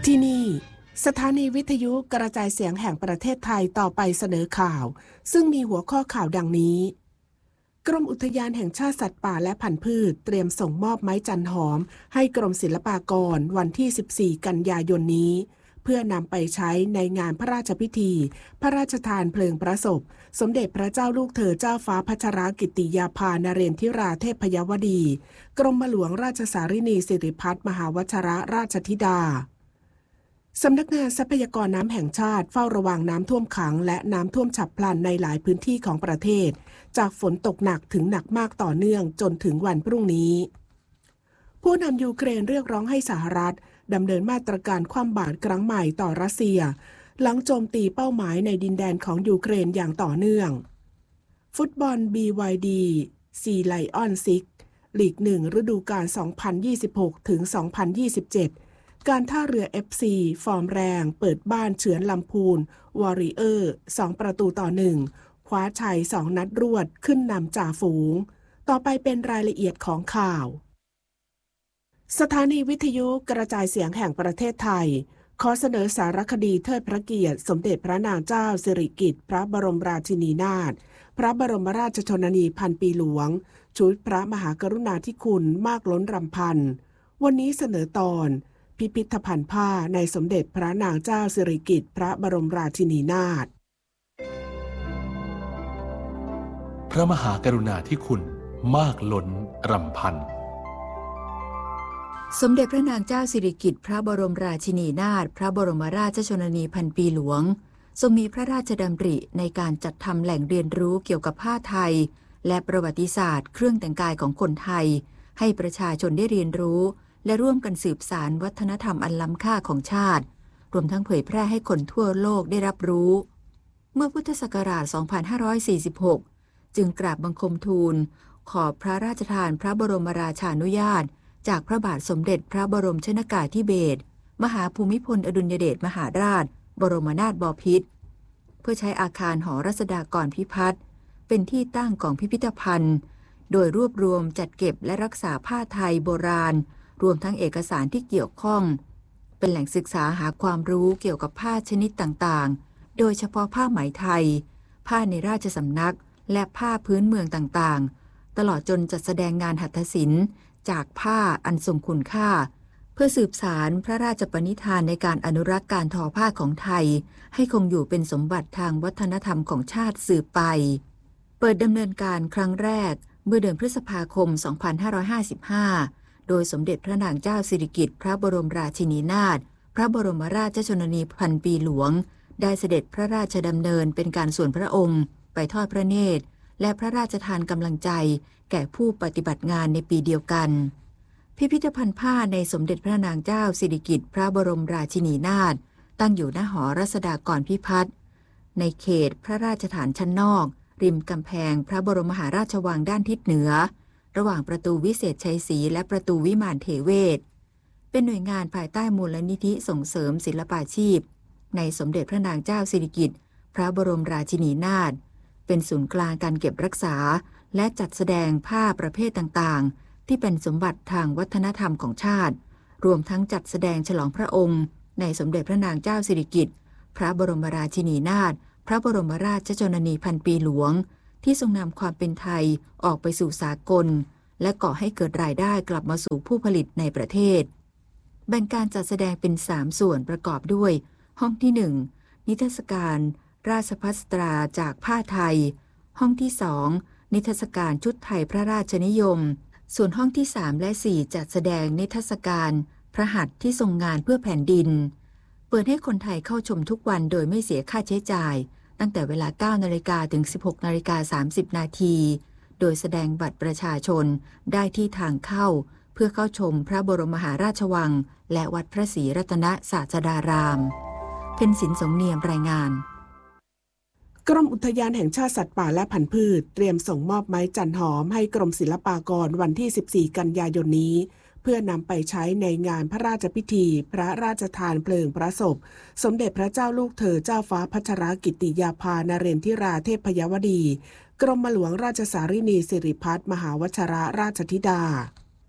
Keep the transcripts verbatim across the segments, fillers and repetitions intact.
ที่นี่สถานีวิทยุกระจายเสียงแห่งประเทศไทยต่อไปเสนอข่าวซึ่งมีหัวข้อข่าวดังนี้กรมอุทยานแห่งชาติสัตว์ป่าและพันธุ์พืชเตรียมส่งมอบไม้จันหอมให้กรมศิลปากรวันที่สิบสี่กันยายนนี้เพื่อนำไปใช้ในงานพระราชพิธีพระราชทานเพลิงพระศพสมเด็จพระเจ้าลูกเธอเจ้าฟ้าพัชรกิติยาภานเรนทิราเทพยวดีกรมหลวงราชสารินีสิริพัฒน์มหาวชิรราชธิดาสำนักงานทรัพยากรน้ำแห่งชาติเฝ้าระวังน้ำท่วมขังและน้ำท่วมฉับพลันในหลายพื้นที่ของประเทศจากฝนตกหนักถึงหนักมากต่อเนื่องจนถึงวันพรุ่งนี้ผู้นำยูเครนเรียกร้องให้สหรัฐดำเนินมาตรการคว่ำบาตรครั้งใหม่ต่อรัสเซียหลังโจมตีเป้าหมายในดินแดนของยูเครนอย่างต่อเนื่องฟุตบอล บี วาย ดี ซี Lion ซิกลีกหนึ่งฤดูกาล สองพันยี่สิบหกถึงสองพันยี่สิบเจ็ดการท่าเรือ เอฟ ซี ฟอร์มแรงเปิดบ้านเฉือนลำพูนวอริเออร์สองประตูต่อหนึ่งคว้าชัยสองนัดรวดขึ้นนำจ่าฝูงต่อไปเป็นรายละเอียดของข่าวสถานีวิทยุกระจายเสียงแห่งประเทศไทยขอเสนอสารคดีเทิดพระเกียรติสมเด็จพระนางเจ้าสิริกิติ์พระบรมราชินีนาถพระบรมราชชนนีพันปีหลวงชุดพระมหากรุณาธิคุณมากล้นรำพันวันนี้เสนอตอนพิพิธภัณฑ์ผ้าในสมเด็จพระนางเจ้าสิริกิติ์พระบรมราชินีนาถพระมหากรุณาธิคุณมากล้นรำพันสมเด็จพระนางเจ้าสิริกิติ์พระบรมราชินีนาถพระบรมราชชนนีพันปีหลวงทรงมีพระราชดำริในการจัดทำแหล่งเรียนรู้เกี่ยวกับผ้าไทยและประวัติศาสตร์เครื่องแต่งกายของคนไทยให้ประชาชนได้เรียนรู้และร่วมกันสืบสานวัฒนธรรมอันล้ำค่าของชาติรวมทั้งเผยแพร่ให้คนทั่วโลกได้รับรู้เมื่อพุทธศักราช สองพันห้าร้อยสี่สิบหก จึงกราบบังคมทูลขอพระราชทานพระบรมราชานุญาตจากพระบาทสมเด็จพระบรมชนกาธิเบศรมหาภูมิพลอดุลยเดชมหาราชบรมนาถบพิตรเพื่อใช้อาคารหอรัศดากรพิพัฒน์เป็นที่ตั้งของพิพิธภัณฑ์โดยรวบรวมจัดเก็บและรักษาผ้าไทยโบราณรวมทั้งเอกสารที่เกี่ยวข้องเป็นแหล่งศึกษาหาความรู้เกี่ยวกับผ้าชนิดต่างๆโดยเฉพาะผ้าไหมไทยผ้าในราชสำนักและผ้าพื้นเมืองต่างๆตลอดจนจัดแสดงงานหัตถศิลป์จากผ้าอันทรงคุณค่าเพื่อสืบสานพระราชปณิธานในการอนุรักษ์การทอผ้าของไทยให้คงอยู่เป็นสมบัติทางวัฒนธรรมของชาติสืบไปเปิดดำเนินการครั้งแรกเมื่อเดือนพฤษภาคม สองพันห้าร้อยห้าสิบห้า โดยสมเด็จพระนางเจ้าสิริกิติ์พระบรมราชินีนาถพระบรมราชชนนีพันปีหลวงได้เสด็จพระราชดำเนินเป็นการส่วนพระองค์ไปทอดพระเนตรและพระราชทานกำลังใจแก่ผู้ปฏิบัติงานในปีเดียวกันพิพิธภัณฑ์ผ้าในสมเด็จพระนางเจ้าสิริกิติ์พระบรมราชินีนาถตั้งอยู่หน้าหอรัศดากรพิพัฒน์ในเขตพระราชฐานชั้นนอกริมกำแพงพระบรมมหาราชวังด้านทิศเหนือระหว่างประตูวิเศษชัยศรีและประตูวิมานเทเวศเป็นหน่วยงานภายใต้มูลนิธิส่งเสริมศิลปาชีพในสมเด็จพระนางเจ้าสิริกิติ์พระบรมราชินีนาถเป็นศูนย์กลางการเก็บรักษาและจัดแสดงผ้าประเภทต่างๆที่เป็นสมบัติทางวัฒนธรรมของชาติรวมทั้งจัดแสดงฉลองพระองค์ในสมเด็จพระนางเจ้าสิริกิติ์พระบรมราชินีนาถพระบรมราชชนนีพันปีหลวงที่ทรงนำความเป็นไทยออกไปสู่สากลและก่อให้เกิดรายได้กลับมาสู่ผู้ผลิตในประเทศแบ่งการจัดแสดงเป็นสามส่วนประกอบด้วยห้องที่หนึ่งนิทรรศการราชภัสตราจากผ้าไทยห้องที่สองนิทรรศการชุดไทยพระราชนิยมส่วนห้องที่สามและสี่จัดแสดงนิทรรศการพระหัตถ์ที่ทรงงานเพื่อแผ่นดินเปิดให้คนไทยเข้าชมทุกวันโดยไม่เสียค่าใช้จ่ายตั้งแต่เวลา เก้านาฬิกา ถึง สิบหกนาฬิกาสามสิบนาทีโดยแสดงบัตรประชาชนได้ที่ทางเข้าเพื่อเข้าชมพระบรมมหาราชวังและวัดพระศรีรัตนศาสดารามเพ็ญศิลป์สงเนียมรายงานกรมอุทยานแห่งชาติสัตว์ป่าและพันธุ์พืชเตรียมส่งมอบไม้จันหอมให้กรมศิลปากรวันที่สิบสี่กันยายนนี้เพื่อนำไปใช้ในงานพระราชพิธีพระราชทานเพลิงพระศพสมเด็จพระเจ้าลูกเธอเจ้าฟ้าพัชรกิติยาภานเรนทิราเทพยวดีกรมหลวงราชสารินีสิริพัฒน์มหาวชิรราชธิดา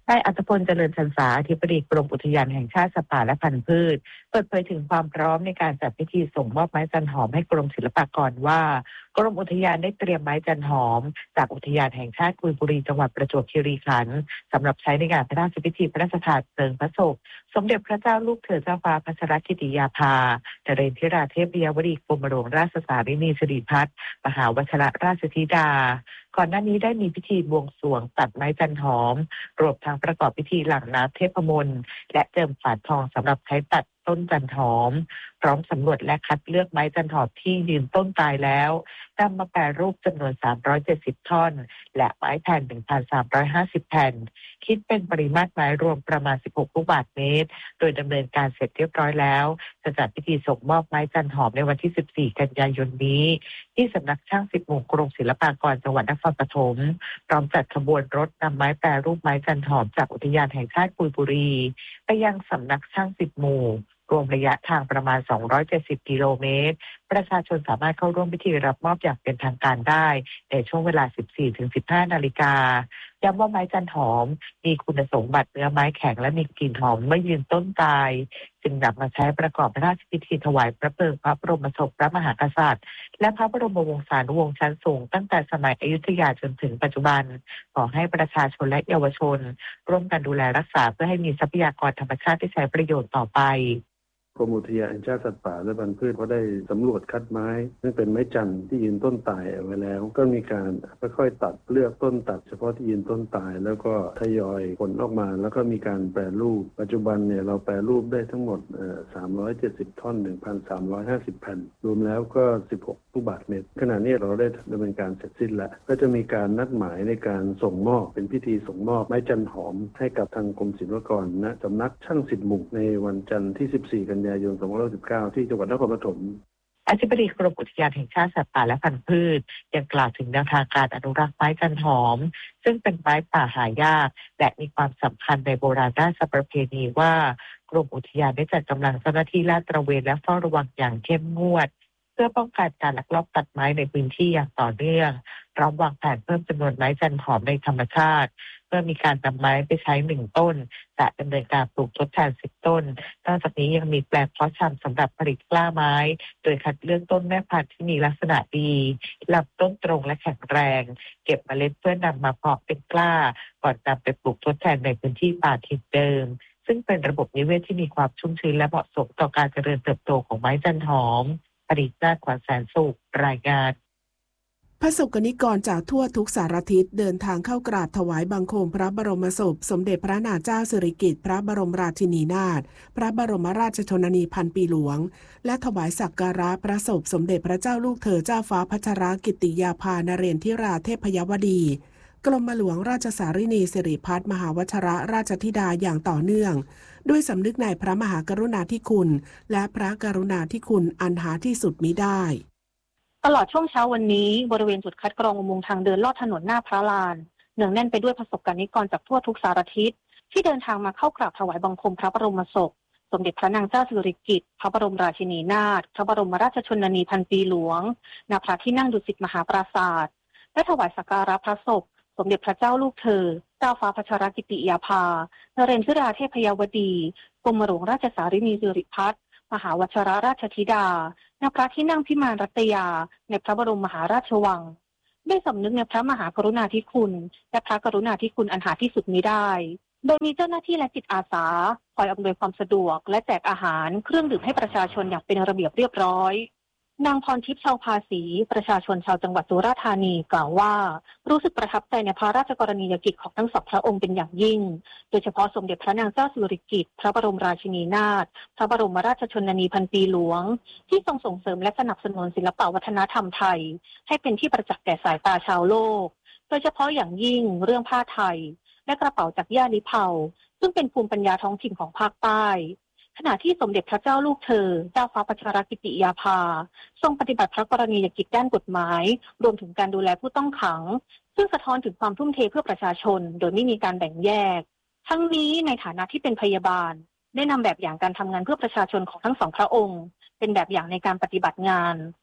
นายอัตพลเจริญชันษาอธิบดีกรมอุทยานแห่งชาติสัตว์ป่าและพันธุ์พืชเปิดเผยถึงความพร้อมในการจัดพิธีส่งมอบไม้จันหอมให้กรมศิลปากรว่ากรมอุทยานได้เตรียมไม้จันหอมจากอุทยานแห่งชาติกุยบุรีจังหวัดประจวบคีรีขันธ์สำหรับใช้ในงานพระราชพิธีพระราชทานเพลิงพระศพสมเด็จพระเจ้าลูกเธอเจ้าฟ้าพัชรกิติยาภานเรนทิราเทพยวดีกรมหลวงราชสารินีสิริพัฒน์มหาวชิรราชธิดาก่อนหน้านี้ได้มีพิธีบวงสรวงตัดไม้จันหอมรวมทั้งประกอบพิธีหลั่งน้ำเทพมนต์และเจิมฝาทองสำหรับใช้ตัดต้นจันหอมพร้อมสำรวจและคัดเลือกไม้จันหอมที่ยืนต้นตายแล้วนำมาแปรรูปจำนวนสามร้อยเจ็ดสิบท่อนและไม้แผ่น หนึ่งพันสามร้อยห้าสิบ แผ่นคิดเป็นปริมาตรไม้รวมประมาณสิบหกลูกบาศก์เมตรโดยดำเนินการเสร็จเรียบร้อยแล้วจะจัดพิธีส่งมอบไม้จันหอมในวันที่สิบสี่กันยายนนี้ที่สำนักช่างสิบหมู่กรมศิลปากรจังหวัดนครปฐมพร้อมจัดขบวนรถนำไม้แปรรูปไม้จันหอมจากอุทยานแห่งชาติกุยบุรีไปยังสำนักช่างสิบหมู่รวมระยะทางประมาณสองร้อยเจ็ดสิบกิโลเมตรประชาชนสามารถเข้าร่วมพิธีรับมอบอย่างเป็นทางการได้ในช่วงเวลา สิบสี่ถึงสิบห้า นาฬิกาย้ำว่าไม้จันหอมมีคุณสมบัติเนื้อไม้แข็งและมีกลิ่นหอมเมื่อยืนต้นตายจึงนำมาใช้ประกอบพระราชพิธีถวายพระเพลิงพระบรมศพพระมหากษัตริย์และพระบรมวงศานุวงศ์ชั้นสูงตั้งแต่สมัยอยุธยาจนถึงปัจจุบันขอให้ประชาชนและเยาวชนร่วมกันดูแลรักษาเพื่อให้มีทรัพยากรธรรมชาติที่ใช้ประโยชน์ต่อไปกรมอุทยานแห่งชาติสัตว์ป่าและพันธุ์พืชก็ได้สำรวจคัดไม้ซึ่งเป็นไม้จันทร์ที่ยืนต้นตายเอาไว้แล้วก็มีการค่อยๆตัดเลือกต้นตัดเฉพาะที่ยืนต้นตายแล้วก็ทยอยผลออกมาแล้วก็มีการแปรรูปปัจจุบันเนี่ยเราแปรรูปได้ทั้งหมดเอ่อสามร้อยเจ็ดสิบท่อน หนึ่งพันสามร้อยห้าสิบ แผ่นรวมแล้วก็สิบหกลูกบาศก์เมตรขณะนี้เราได้ดำเนินการเสร็จสิ้นแล้วก็จะมีการนัดหมายในการส่งมอบเป็นพิธีส่งมอบไม้จันหอมให้กับทางกรมศิลปากรณสำนักช่างสิบหมู่ในวันจันทร์ที่สิบสี่กันยายนสองพันห้าร้อยสิบเก้าที่จังหวัดนครปฐมอธิบดีกรมอุทยานแห่งชาติสัตว์ป่าและพันธุ์พืชยังกล่าวถึงแนวทางการอนุรักษ์ไม้จันหอมซึ่งเป็นไม้ป่าหายากและมีความสำคัญในโบราณราชประเพณีว่ากรมอุทยานได้จัดกำลังเจ้าหน้าที่ลาดตระเวนและเฝ้าระวังอย่างเข้มงวดเพื่อป้องกันการลักลอบตัดไม้ในพื้นที่อย่างต่อเนื่องพร้อมวางแผนเพิ่มจำนวนไม้จันหอมในธรรมชาติเมื่อมีการนำไม้ไปใช้หนึ่งต้นจะดำเนินการปลูกทดแทนสิบต้นนอกจากนี้ยังมีแปลงเพาะชำสำหรับผลิตกล้าไม้โดยคัดเลือกต้นแม่พันธุ์ที่มีลักษณะดีลำต้นตรงและแข็งแรงเก็บเมล็ดเพื่อนำมาเพาะเป็นกล้าก่อนนำไปปลูกทดแทนในพื้นที่ป่าถิ่นเดิมซึ่งเป็นระบบนิเวศที่มีความชุ่มชื้นและเหมาะสมต่อการเจริญเติบโตของไม้จันหอมผลิตนาฏขวัญแสนสุขรายงานพระสงฆ์นิกรจากทั่วทุกสารทิศเดินทางเข้ากราบถวายบังคมพระบรมศพสมเด็จพระนางเจ้าสิริกิติ์พระบรมราชินีนาถพระบรมราชชนนีพันปีหลวงและถวายสักการะพระศพสมเด็จพระเจ้าลูกเธอเจ้าฟ้าพัชรกิติยาภานเรนทิราเทพยวดีกรมหลวงราชสารินีสิริพัฒน์มหาวชิรราชธิดาอย่างต่อเนื่องด้วยสำนึกในพระมหากรุณาธิคุณและพระกรุณาธิคุณอันหาที่สุดมิได้ตลอดช่วงเช้าวันนี้บริเวณจุดคัดกรองอุโมงค์ทางเดินลอดถนนหน้าพระลานเนืองแน่นไปด้วยประสบกนิกรจากทั่วทุกสารทิศที่เดินทางมาเข้ากราบถวายบังคมพระบรมศพสมเด็จพระนางเจ้าสิริกิติ์พระบรมราชินีนาถพระบรมราชชนนีพันปีหลวงณพระที่นั่งดุสิตมหาปราสาทและถวายสักการะพระศพสมเด็จพระเจ้าลูกเธอเจ้าฟ้าพัชรกิติยาภานเรนทิราเทพยวดีกรมหลวงราชสารินีสิริพัฒน์มหาวชิรราชธิดาณพระที่นั่งพิมานรัตยาในพระบรมมหาราชวังด้วยสำนึกในพระมหากรุณาธิคุณและพระกรุณาธิคุณอันหาที่สุดมิได้โดยมีเจ้าหน้าที่และจิตอาสาคอยอำนวยความสะดวกและแจกอาหารเครื่องดื่มให้ประชาชนอย่างเป็นระเบียบเรียบร้อยนางพรทิพย์ชาวภาษีประชาชนชาวจังหวัดสุราษฎร์ธานีกล่าวว่ารู้สึกประทับใจในพระราชกรณียกิจของทั้งสองพระองค์เป็นอย่างยิ่งโดยเฉพาะสมเด็จพระนางเจ้าสิริกิติ์พระบรมราชินีนาถพระบรมราชชนนีพันปีหลวงที่ทรงส่งเสริมและสนับสนุนศิลปวัฒนธรรมไทยให้เป็นที่ประจักษ์แก่สายตาชาวโลกโดยเฉพาะอย่างยิ่งเรื่องผ้าไทยและกระเป๋าจากย่าลิเผาซึ่งเป็นภูมิปัญญาท้องถิ่นของภาคใต้ขณะที่สมเด็จพระเจ้าลูกเธอเจ้าฟ้าพัชรกิติยาภาทรงปฏิบัติพระกรณียกิจด้านกฎหมายรวมถึงการดูแลผู้ต้องขังซึ่งสะท้อนถึงความทุ่มเทเพื่อประชาชนโดยไม่มีการแบ่งแยกทั้งนี้ในฐานะที่เป็นพยาบาลได้นำแบบอย่างการทำงานเพื่อประชาชนของทั้งสองพระองค์เป็นแบบอย่างในการปฏิบัติงาน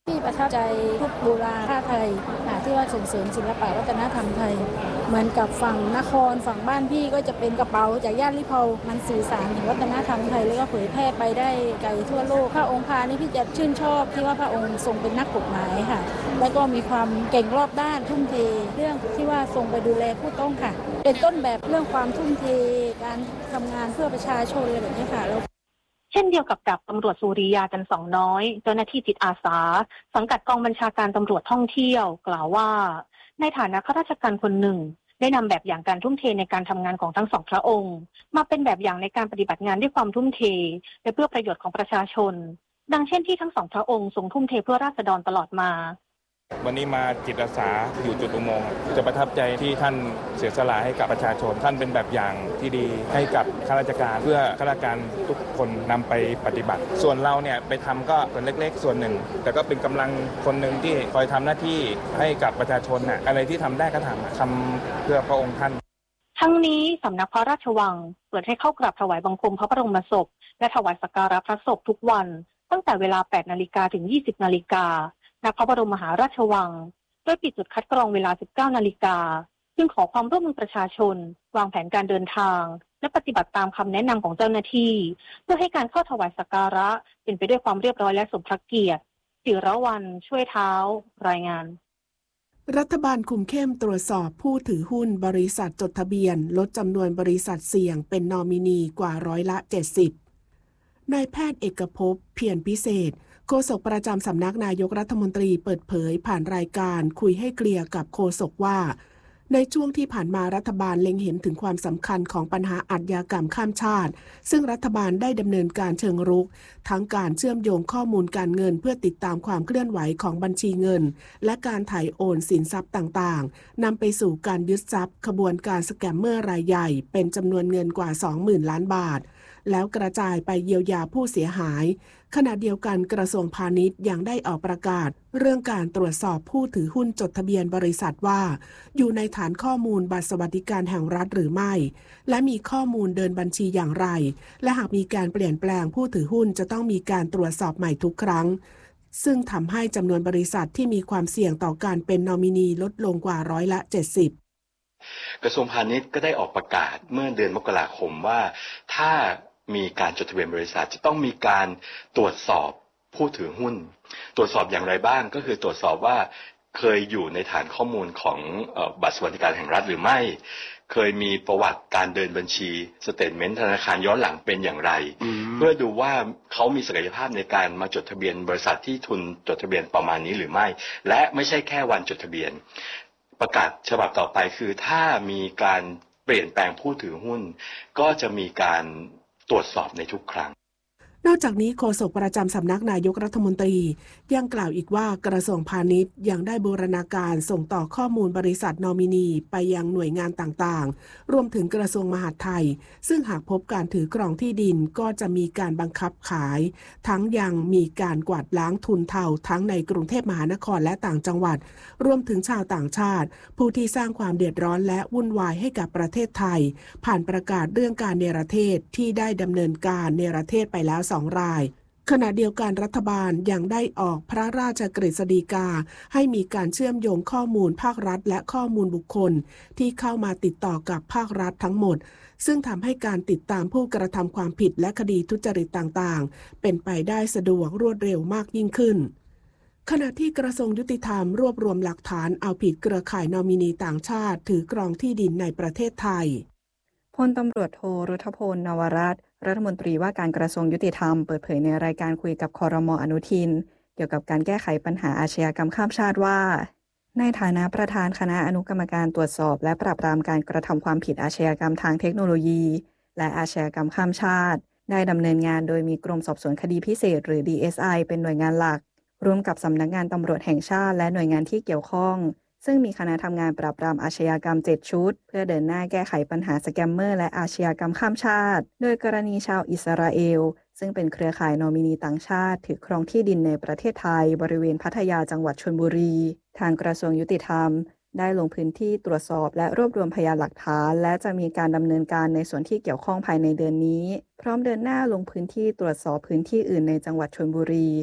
ที่ประทับใจทุกโบราณผ้าไทยที่ว่าส่งเสริมศิลปะวัฒนธรรมไทยเหมือนกับฝั่งนครฝั่งบ้านพี่ก็จะเป็นกระเป๋าจากย่านลิเพามันสื่อสารถึงวัฒนธรรมไทยแล้วก็เผยแพร่ไปได้ไกลทั่วโลกพระองค์พานี่พี่จะชื่นชอบที่ว่าพระองค์ทรงเป็นนักกฎหมายค่ะแล้วก็มีความเก่งรอบด้านทุ่มเทเรื่องที่ว่าทรงไปดูแลผู้ต้องค่ะเป็นต้นแบบเรื่องความทุ่มเทการทำงานเพื่อประชาชนอะไรแบบนี้ค่ะแล้วเช่นเดียวกับดาบตำรวจสุริยาจันทร์สองน้อยเจ้าหน้าที่จิตอาสาสังกัดกองบัญชาการตำรวจท่องเที่ยวกล่าวว่าในฐานะข้าราชการคนหนึ่งได้นำแบบอย่างการทุ่มเทในการทำงานของทั้งสองพระองค์มาเป็นแบบอย่างในการปฏิบัติงานด้วยความทุ่มเทและเพื่อประโยชน์ของประชาชนดังเช่นที่ทั้งสองพระองค์ทรงทุ่มเทเพื่อราษฎรตลอดมาวันนี้มาจิตอาสาอยู่จุดอุโมงค์จะประทับใจที่ท่านเสียสละให้กับประชาชนท่านเป็นแบบอย่างที่ดีให้กับข้าราชการเพื่อข้าราชการทุกคนนำไปปฏิบัติส่วนเราเนี่ยไปทำก็ส่วนเล็กๆส่วนหนึ่งแต่ก็เป็นกำลังคนหนึ่งที่คอยทำหน้าที่ให้กับประชาชนน่ะอะไรที่ทำได้ก็ทำทำเพื่อพระองค์ท่านทั้งนี้สำนักพระราชวังเปิดให้เข้ากราบถวายบังคมพระบรมศพและถวายสักการะพระศพทุกวันตั้งแต่เวลา แปดนาฬิกา ถึง ยี่สิบนาฬิกาณพระบรมมหาราชวังโดยปิดจุดคัดกรองเวลา สิบเก้านาฬิกาจึงขอความร่วมมือประชาชนวางแผนการเดินทางและปฏิบัติตามคำแนะนำของเจ้าหน้าที่เพื่อให้การเข้าถวายสักการะเป็นไปด้วยความเรียบร้อยและสมพระเกียรติศิรวรรณช่วยเท้ารายงานรัฐบาลคุมเข้มตรวจสอบผู้ถือหุ้นบริษัทจดทะเบียนลดจำนวนบริษัทเสี่ยงเป็นนอมินีกว่าร้อยละเจ็ดสิบนายแพทย์เอกภพเพียรพิเศษโฆษกประจำสำนักนายกรัฐมนตรีเปิดเผยผ่านรายการคุยให้เคลียร์กับโฆษกว่าในช่วงที่ผ่านมารัฐบาลเล็งเห็นถึงความสำคัญของปัญหาอาชญากรรมข้ามชาติซึ่งรัฐบาลได้ดำเนินการเชิงรุกทั้งการเชื่อมโยงข้อมูลการเงินเพื่อติดตามความเคลื่อนไหวของบัญชีเงินและการถ่ายโอนสินทรัพย์ต่างๆนำไปสู่การยึดทรัพย์ขบวนการสแกมเมอร์รายใหญ่เป็นจำนวนเงินกว่า สองหมื่น ล้านบาทแล้วกระจายไปเยียวยาผู้เสียหายขณะเดียวกันกระทรวงพาณิชย์ยังได้ออกประกาศเรื่องการตรวจสอบผู้ถือหุ้นจดทะเบียนบริษัทว่าอยู่ในฐานข้อมูลบัตรสวัสดิการแห่งรัฐหรือไม่และมีข้อมูลเดินบัญชีอย่างไรและหากมีการเปลี่ยนแปลงผู้ถือหุ้นจะต้องมีการตรวจสอบใหม่ทุกครั้งซึ่งทำให้จำนวนบริษัทที่มีความเสี่ยงต่อการเป็นนอมินีลดลงกว่าร้อยละเจ็ดสิบกระทรวงพาณิชย์ก็ได้ออกประกาศเมื่อเดือนมกราคมว่าถ้ามีการจดทะเบียนบริษัทจะต้องมีการตรวจสอบผู้ถือหุ้นตรวจสอบอย่างไรบ้างก็คือตรวจสอบว่าเคยอยู่ในฐานข้อมูลของบัตรสวัสดิการแห่งรัฐหรือไม่เคยมีประวัติการเดินบัญชีสเตทเมนต์ธนาคารย้อนหลังเป็นอย่างไรเพื่อดูว่าเขามีศักยภาพในการมาจดทะเบียนบริษัทที่ทุนจดทะเบียนประมาณนี้หรือไม่และไม่ใช่แค่วันจดทะเบียนประกาศฉบับต่อไปคือถ้ามีการเปลี่ยนแปลงผู้ถือหุ้นก็จะมีการตรวจสอบในทุกครั้งนอกจากนี้โฆษกประจำสำนักนายกรัฐมนตรียังกล่าวอีกว่ากระทรวงพาณิชย์ยังได้บูรณาการส่งต่อข้อมูลบริษัทนอมินีไปยังหน่วยงานต่างๆรวมถึงกระทรวงมหาดไทยซึ่งหากพบการถือครองที่ดินก็จะมีการบังคับขายทั้งยังมีการกวาดล้างทุนเทาทั้งในกรุงเทพมหานครและต่างจังหวัดรวมถึงชาวต่างชาติผู้ที่สร้างความเดือดร้อนและวุ่นวายให้กับประเทศไทยผ่านประกาศเรื่องการเนรเทศที่ได้ดำเนินการเนรเทศไปแล้วสองรายขณะเดียวกันรัฐบาลยังได้ออกพระราชกฤษฎีกาให้มีการเชื่อมโยงข้อมูลภาครัฐและข้อมูลบุคคลที่เข้ามาติดต่อกับภาครัฐทั้งหมดซึ่งทำให้การติดตามผู้กระทำความผิดและคดีทุจริตต่างๆเป็นไปได้สะดวกรวดเร็วมากยิ่งขึ้นขณะที่กระทรวงยุติธรรมรวบรวมหลักฐานเอาผิดเครือข่ายนอมินีต่างชาติถือครองที่ดินในประเทศไทยพลตำรวจโทรุทพลนวรัตน์รัฐมนตรีว่าการกระทรวงยุติธรรมเปิดเผยในรายการคุยกับครม.อนุทินเกี่ยวกับการแก้ไขปัญหาอาชญากรรมข้ามชาติว่าในฐานะประธานคณะอนุกรรมการตรวจสอบและปราบปรามการกระทำความผิดอาชญากรรมทางเทคโนโลยีและอาชญากรรมข้ามชาติได้ดำเนินงานโดยมีกรมสอบสวนคดีพิเศษหรือ ดี เอส ไอ เป็นหน่วยงานหลักร่วมกับสำนักงานตำรวจแห่งชาติและหน่วยงานที่เกี่ยวข้องซึ่งมีคณะทำงานปราบปรามอาชญากรรมเจ็ดชุดเพื่อเดินหน้าแก้ไขปัญหาสแกมเมอร์และอาชญากรรมข้ามชาติโดยกรณีชาวอิสราเอลซึ่งเป็นเครือข่ายนอมินีต่างชาติถือครองที่ดินในประเทศไทยบริเวณพัทยาจังหวัดชลบุรีทางกระทรวงยุติธรรมได้ลงพื้นที่ตรวจสอบและรวบรวมพยานหลักฐานและจะมีการดำเนินการในส่วนที่เกี่ยวข้องภายในเดือนนี้พร้อมเดินหน้าลงพื้นที่ตรวจสอบพื้นที่อื่นในจังหวัดชลบุรี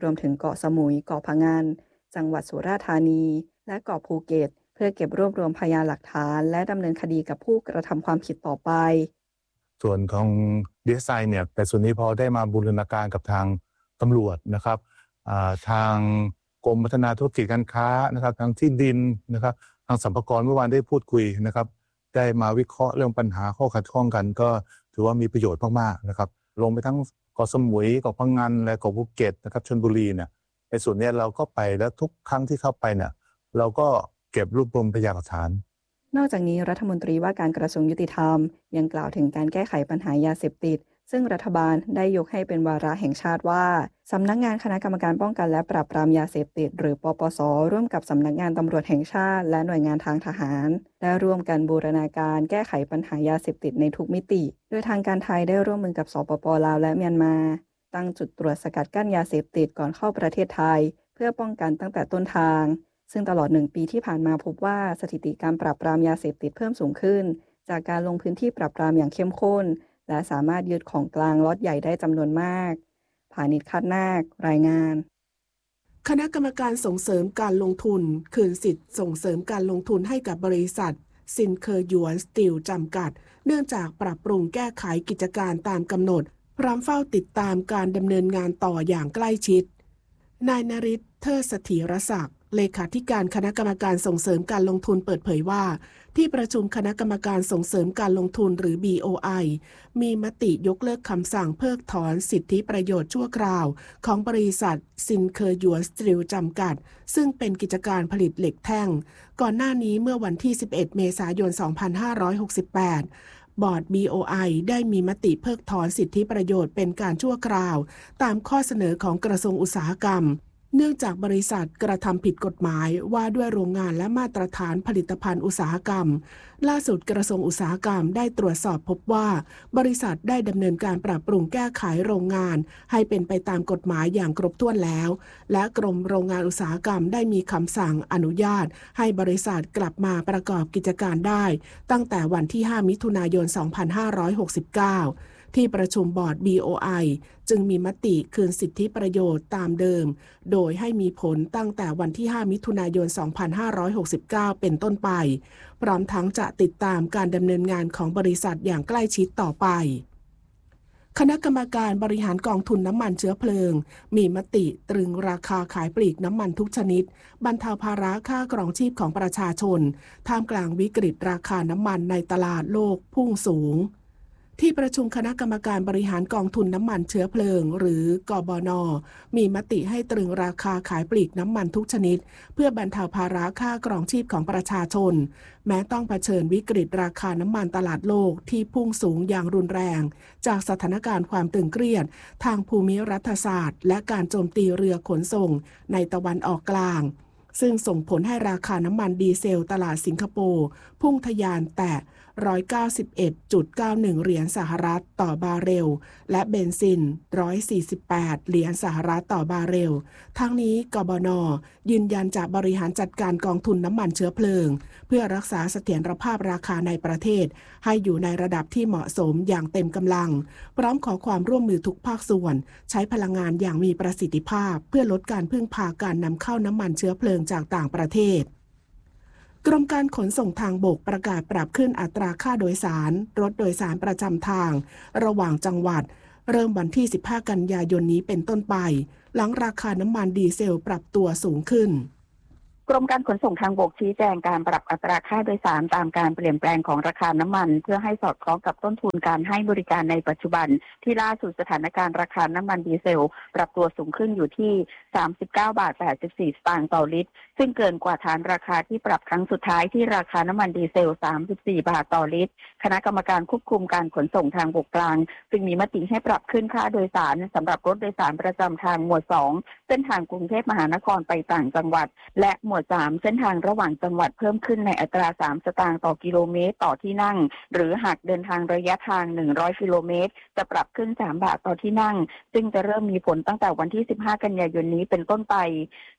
รวมถึงเกาะสมุยเกาะพะงันจังหวัดสุราษฎร์ธานีและเกาะภูเก็ตเพื่อเก็บรวบรวมพยานหลักฐานและดำเนินคดีกับผู้กระทำความผิดต่อไปส่วนของ ดี เอส ไอ เนี่ยแต่ส่วนนี้พอได้มาบูรณาการกับทางตำรวจนะครับทางกรมพัฒนาธุรกิจการค้านะครับทางที่ดินนะครับทางสรรพากรเมื่อวานได้พูดคุยนะครับได้มาวิเคราะห์เรื่องปัญหาข้อขัดข้องกันก็ถือว่ามีประโยชน์มากๆนะครับลงไปทั้งเกาะสมุยเกาะพะงันและเกาะภูเก็ตนะครับชลบุรีเนี่ยในส่วนนี้เราก็ไปแล้วทุกครั้งที่เข้าไปเนี่ยเราก็เก็บรวบรวมพยานหลักฐานนอกจากนี้รัฐมนตรีว่าการกระทรวงยุติธรรมยังกล่าวถึงการแก้ไขปัญหายาเสพติดซึ่งรัฐบาลได้ยกให้เป็นวาระแห่งชาติว่าสำนักงานคณะกรรมการป้องกันและปราบปรามยาเสพติดหรือปปส.ร่วมกับสำนักงานตำรวจแห่งชาติและหน่วยงานทางทหารได้ร่วมกันบูรณาการแก้ไขปัญหายาเสพติดในทุกมิติโดยทางการไทยได้ร่วมมือกับสปป.ลาวและเมียนมาตั้งจุดตรวจสกัดกั้นยาเสพติดก่อนเข้าประเทศไทยเพื่อป้องกันตั้งแต่ต้นทางซึ่งตลอดหนึ่งปีที่ผ่านมาพบว่าสถิติการปราบปรามยาเสพติดเพิ่มสูงขึ้นจากการลงพื้นที่ปราบปรามอย่างเข้มข้นและสามารถยึดของกลางล็อตใหญ่ได้จำนวนมากผานิช คาดนาครายงานคณะกรรมการส่งเสริมการลงทุนคืนสิทธิ์ส่งเสริมการลงทุนให้กับบริษัทซินเคอร์หยวนสตีลจำกัดเนื่องจากปรับปรุงแก้ไขกิจการตามกำหนดพร้อมเฝ้าติดตามการดำเนินงานต่ออย่างใกล้ชิดนายนฤทธิ์เทิดเสถียรศักดิ์เลขาธิการคณะกรรมการส่งเสริมการลงทุนเปิดเผยว่าที่ประชุมคณะกรรมการส่งเสริมการลงทุนหรือ บี โอ ไอ มีมติยกเลิกคำสั่งเพิกถอนสิทธิประโยชน์ชั่วคราวของบริษัทซินเคอร์หยวนสตีลจำกัดซึ่งเป็นกิจการผลิตเหล็กแท่งก่อนหน้านี้เมื่อวันที่สิบเอ็ดเมษายนสองพันห้าร้อยหกสิบแปดบอร์ด บี โอ ไอ ได้มีมติเพิกถอนสิทธิประโยชน์เป็นการชั่วคราวตามข้อเสนอของกระทรวงอุตสาหกรรมเนื่องจากบริษัทกระทำผิดกฎหมายว่าด้วยโรงงานและมาตรฐานผลิตภัณฑ์อุตสาหกรรมล่าสุดกระทรวงอุตสาหกรรมได้ตรวจสอบพบว่าบริษัทได้ดำเนินการปรับปรุงแก้ไขโรงงานให้เป็นไปตามกฎหมายอย่างครบถ้วนแล้วและกรมโรงงานอุตสาหกรรมได้มีคำสั่งอนุญาตให้บริษัทกลับมาประกอบกิจการได้ตั้งแต่วันที่ห้ามิถุนายนสองพันห้าร้อยหกสิบเก้าที่ประชุมบอร์ด บี โอ ไอ จึงมีมติคืนสิทธิประโยชน์ตามเดิมโดยให้มีผลตั้งแต่วันที่ห้ามิถุนายนสองพันห้าร้อยหกสิบเก้าเป็นต้นไปพร้อมทั้งจะติดตามการดำเนินงานของบริษัทอย่างใกล้ชิดต่อไปคณะกรรมการบริหารกองทุนน้ำมันเชื้อเพลิงมีมติตรึงราคาขายปลีกน้ำมันทุกชนิดบรรเทาภาระค่าครองชีพของประชาชนท่ามกลางวิกฤตราคาน้ำมันในตลาดโลกพุ่งสูงที่ประชุมคณะกรรมการบริหารกองทุนน้ำมันเชื้อเพลิงหรือกบน.มีมติให้ตรึงราคาขายปลีกน้ำมันทุกชนิดเพื่อบรรเทาภาระค่าครองชีพของประชาชนแม้ต้องเผชิญวิกฤตราคาน้ำมันตลาดโลกที่พุ่งสูงอย่างรุนแรงจากสถานการณ์ความตึงเครียดทางภูมิรัฐศาสตร์และการโจมตีเรือขนส่งในตะวันออกกลางซึ่งส่งผลให้ราคาน้ำมันดีเซลตลาดสิงคโปร์พุ่งทะยานแตะ หนึ่งร้อยเก้าสิบเอ็ดจุดเก้าหนึ่ง เหรียญสหรัฐต่อบาร์เรลและเบนซิน หนึ่งร้อยสี่สิบแปด เหรียญสหรัฐต่อบาร์เรลทั้งนี้กบน.ยืนยันจะบริหารจัดการกองทุนน้ำมันเชื้อเพลิงเพื่อรักษาเสถียรภาพราคาในประเทศให้อยู่ในระดับที่เหมาะสมอย่างเต็มกำลังพร้อมขอความร่วมมือทุกภาคส่วนใช้พลังงานอย่างมีประสิทธิภาพเพื่อลดการพึ่งพาการนำเข้าน้ำมันเชื้อเพลิงจากต่างประเทศกรมการขนส่งทางบกประกาศปรับขึ้นอัตราค่าโดยสารรถโดยสารประจำทางระหว่างจังหวัดเริ่มวันที่สิบห้ากันยายนนี้เป็นต้นไปหลังราคาน้ำมันดีเซลปรับตัวสูงขึ้นกรมการขนส่งทางบกชี้แจงการปรับอัตราค่าโดยสารตามการเปลี่ยนแปลงของราคาน้ำมันเพื่อให้สอดคล้องกับต้นทุนการให้บริการในปัจจุบันที่ล่าสุดสถานการณ์ราคาน้ำมันดีเซลปรับตัวสูงขึ้นอยู่ที่สามสิบเก้าบาทแปดสิบสี่สตางค์ต่อลิตรซึ่งเกินกว่าฐานราคาที่ปรับครั้งสุดท้ายที่ราคาน้ำมันดีเซลสามสิบสี่บาทต่อลิตรคณะกรรมการควบคุมการขนส่งทางบกกลางจึงมีมติให้ปรับขึ้นค่าโดยสารสำหรับรถโดยสารประจำทางหมวดสองเส้นทางกรุงเทพมหานครไปต่างจังหวัดและหมวดสามเส้นทางระหว่างจังหวัดเพิ่มขึ้นในอัตราสามสตางค์ต่อกิโลเมตรต่อที่นั่งหรือหากเดินทางระยะทางหนึ่งร้อยกิโลเมตรจะปรับขึ้นสามบาทต่อที่นั่งซึ่งจะเริ่มมีผลตั้งแต่วันที่สิบห้ากันยายนนี้เป็นต้นไป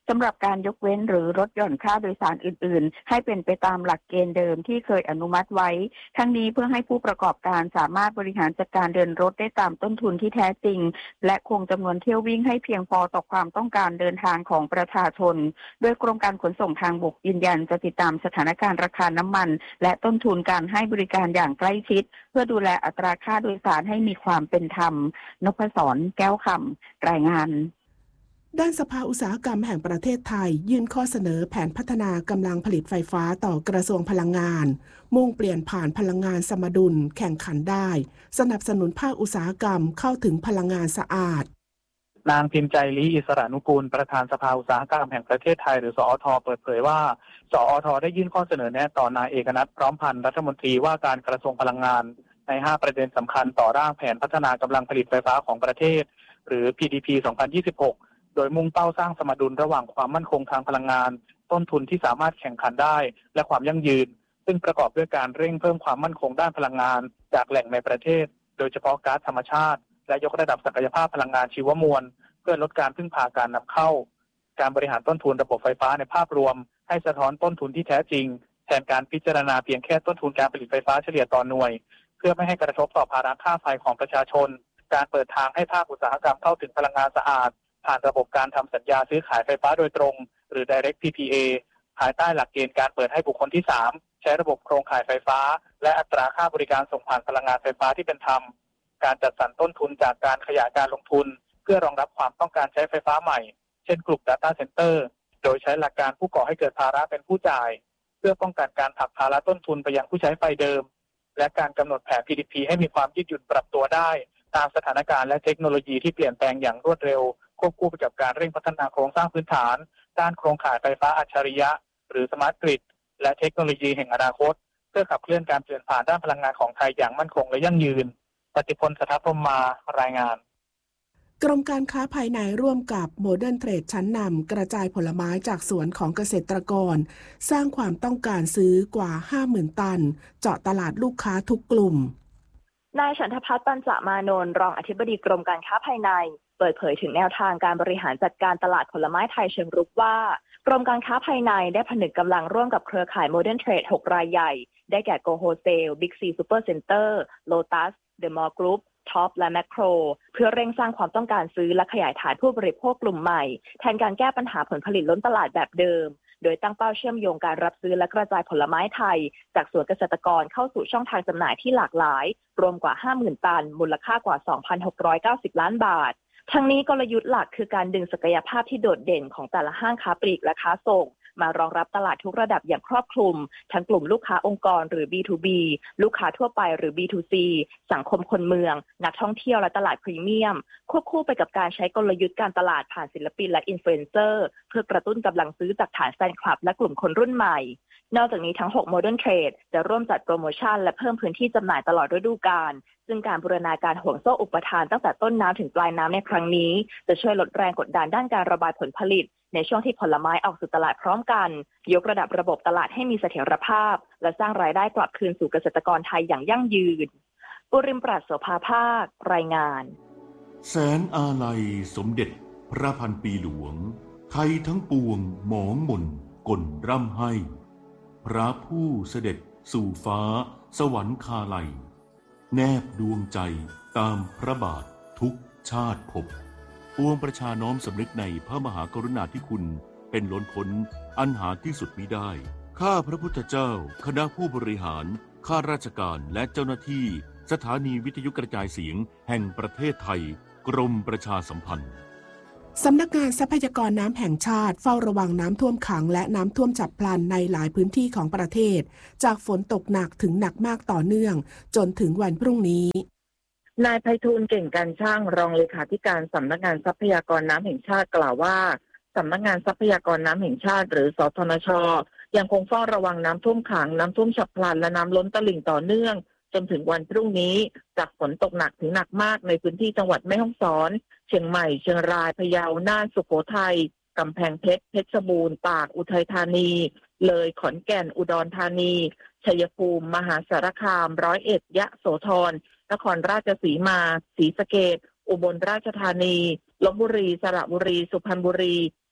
สำหรับการยกเว้นหรือลดหย่อนค่าโดยสารอื่นๆให้เป็นไปตามหลักเกณฑ์เดิมที่เคยอนุมัติไว้ทั้งนี้เพื่อให้ผู้ประกอบการสามารถบริหารจัดการเดินรถได้ตามต้นทุนที่แท้จริงและคงจำนวนเที่ยววิ่งให้เพียงพอต่อความต้องการเดินทางของประชาชนโดยกรมการขนส่งทางบกยืนยันจะติดตามสถานการณ์ราคาน้ำมันและต้นทุนการให้บริการอย่างใกล้ชิดเพื่อดูแลอัตราค่าโดยสารให้มีความเป็นธรรมนพศรแก้วคำรายงานด้านสภาอุตสาหกรรมแห่งประเทศไทยยื่นข้อเสนอแผนพัฒนากำลังผลิตไฟฟ้าต่อกระทรวงพลังงานมุ่งเปลี่ยนผ่านพลังงานสมดุลแข่งขันได้สนับสนุนภาคอุตสาหกรรมเข้าถึงพลังงานสะอาดนางพิมพ์ใจลีอิสระนุกูลประธานสภาอุตสาหกรรมแห่งประเทศไทยหรือสอท.เปิดเผยว่าสอท.ได้ยื่นข้อเสนอแนะต่อนายเอกนัทพร้อมพันธ์รัฐมนตรีว่าการกระทรวงพลังงานในห้าประเด็นสำคัญต่อร่างแผนพัฒนากำลังผลิตไฟฟ้าของประเทศหรือ พี ดี พี สองพันยี่สิบหกโดยมุ่งเป้าสร้างสมดุลระหว่างความมั่นคงทางพลังงานต้นทุนที่สามารถแข่งขันได้และความยั่งยืนซึ่งประกอบด้วยการเร่งเพิ่มความมั่นคงด้านพลังงานจากแหล่งในประเทศโดยเฉพาะก๊าซธรรมชาติและยกระดับศักยภาพพลังงานชีวมวลเพื่อลดการพึ่งพาการนำเข้าการบริหารต้นทุนระบบไฟฟ้าในภาพรวมให้สะท้อนต้นทุนที่แท้จริงแทนการพิจารณาเพียงแค่ต้นทุนการผลิตไฟฟ้าเฉลี่ยต่อหน่วยเพื่อไม่ให้กระทบต่อภาระค่าไฟของประชาชนการเปิดทางให้ภาคอุตสาหกรรมเข้าถึงพลังงานสะอาดผ่านระบบการทำสัญญาซื้อขายไฟฟ้าโดยตรงหรือ Direct พี พี เอ ภายใต้หลักเกณฑ์การเปิดให้บุคคลที่สามใช้ระบบโครงข่ายไฟฟ้าและอัตราค่าบริการส่งผ่านพลังงานไฟฟ้าที่เป็นธรรมการจัดสรรต้นทุนจากการขยายการลงทุนเพื่อรองรับความต้องการใช้ไฟฟ้าใหม่เช่นกลุ่ม Data Center โดยใช้หลักการผู้ก่อให้เกิดภาระเป็นผู้จ่ายเพื่อป้องกันการผลักภาระต้นทุนไปยังผู้ใช้ไฟเดิมและการกำหนดแผน พี ดี พี ให้มีความยืดหยุ่นปรับตัวได้ตามสถานการณ์และเทคโนโลยีที่เปลี่ยนแปลงอย่างรวดเร็วควบคู่ไปกับการเร่งพัฒนาโครงสร้างพื้นฐานด้านโครงข่ายไฟฟ้าอัจฉริยะหรือสมาร์ทกริดและเทคโนโลยีแห่งอนาคตเพื่อขับเคลื่อนการเปลี่ยนผ่านด้านพลังงานของไทยอย่างมั่นคงและยั่งยืนปฏิพล สถาพรหมมารายงานกรมการค้าภายในร่วมกับโมเดิร์นเทรดชั้นนำกระจายผลไม้จากสวนของเกษตรกรสร้างความต้องการซื้อกว่า ห้าหมื่น ตันเจาะตลาดลูกค้าทุกกลุ่มนายฉันทพัฒน์ปัญจมานนท์รองอธิบดีกรมการค้าภายในเปิดเผยถึงแนวทางการบริหารจัดการตลาดผลไม้ไทยเชิงรุกว่ากรมการค้าภายในได้ผนึกกำลังร่วมกับเครือข่ายโมเดิร์นเทรดหกรายใหญ่ได้แก่โกโฮเซล Big C Super Center Lotus The Mall Groupท็อปและแมคโครเพื่อเร่งสร้างความต้องการซื้อและขยายฐานผู้บริโภคกลุ่มใหม่แทนการแก้ปัญหาผลผลิตล้นตลาดแบบเดิมโดยตั้งเป้าเชื่อมโยงการรับซื้อและกระจายผลไม้ไทยจากสวนเกษตรกรเข้าสู่ช่องทางจำหน่ายที่หลากหลายรวมกว่า ห้าหมื่น ตันมูลค่ากว่า สองพันหกร้อยเก้าสิบ ล้านบาททั้งนี้กลยุทธ์หลักคือการดึงศักยภาพที่โดดเด่นของแต่ละห้างค้าปลีกและค้าส่งมารองรับตลาดทุกระดับอย่างครอบคลุมทั้งกลุ่มลูกค้าองค์กรหรือ บี ทู บี ลูกค้าทั่วไปหรือ บี ทู ซี สังคมคนเมืองนักท่องเที่ยวและตลาดพรีเมียมควบคู่ไปกับการใช้กลยุทธ์การตลาดผ่านศิลปินและอินฟลูเอนเซอร์เพื่อกระตุ้นกำลังซื้อจากฐานแฟนคลับและกลุ่มคนรุ่นใหม่นอกจากนี้ทั้งหก Modern Trade จะร่วมจัดโปรโมชั่นและเพิ่มพื้นที่จำหน่ายตลอดฤดูกาลซึ่งการบูรณาการห่วงโซ่อุปทานตั้งแต่ต้นน้ำถึงปลายน้ำในครั้งนี้จะช่วยลดแรงกดดันด้านการระบายผลผลิตในช่วงที่ผลไม้ออกสู่ตลาดพร้อมกันยกระดับระบบตลาดให้มีเสถียรภาพและสร้างรายได้กลับคืนสู่เกษตรกรไทยอย่างยั่งยืนปุริมปราชโสภาภาครายงานแสนอาลัยสมเด็จพระพันปีหลวงไทยทั้งปวงหมองหม่นก่นร่ำให้พระผู้เสด็จสู่ฟ้าสวรรคาลัยแนบดวงใจตามพระบาททุกชาติภพปวงประชาน้อมสำนึกในพระมหากรุณาธิคุณเป็นล้นพ้นอันหาที่สุดมิได้ข้าพระพุทธเจ้าคณะผู้บริหารข้าราชการและเจ้าหน้าที่สถานีวิทยุกระจายเสียงแห่งประเทศไทยกรมประชาสัมพันธ์สำนักงานทรัพยากรน้ำแห่งชาติเฝ้าระวังน้ำท่วมขังและน้ำท่วมฉับพลันในหลายพื้นที่ของประเทศจากฝนตกหนักถึงหนักมากต่อเนื่องจนถึงวันพรุ่งนี้นายไพฑูรย์เก่งการช่างรองเลขาธิการสำนักงานทรัพยากรน้ำแห่งชาติกล่าวว่าสำนักงานทรัพยากรน้ำแห่งชาติหรือสทนช.ยังคงเฝ้าระวังน้ำท่วมขังน้ำท่วมฉับพลันและน้ำล้นตลิ่งต่อเนื่องจนถึงวันพรุ่งนี้จากฝนตกหนักถึงหนักมากในพื้นที่จังหวัดแม่ฮ่องสอนเชียงใหม่เชียงรายพะเยาน่านสุโขทัยกำแพงเพชรเพชรบูรณ์ตากอุทัยธานีเลยขอนแก่นอุดรธานีชัยภูมิมหาสารคามร้อยเอ็ดยะโสธรนครราชสีมาศรีสะเกษอุบลราชธานีลพบุรีสระบุรีสุพรรณบุรี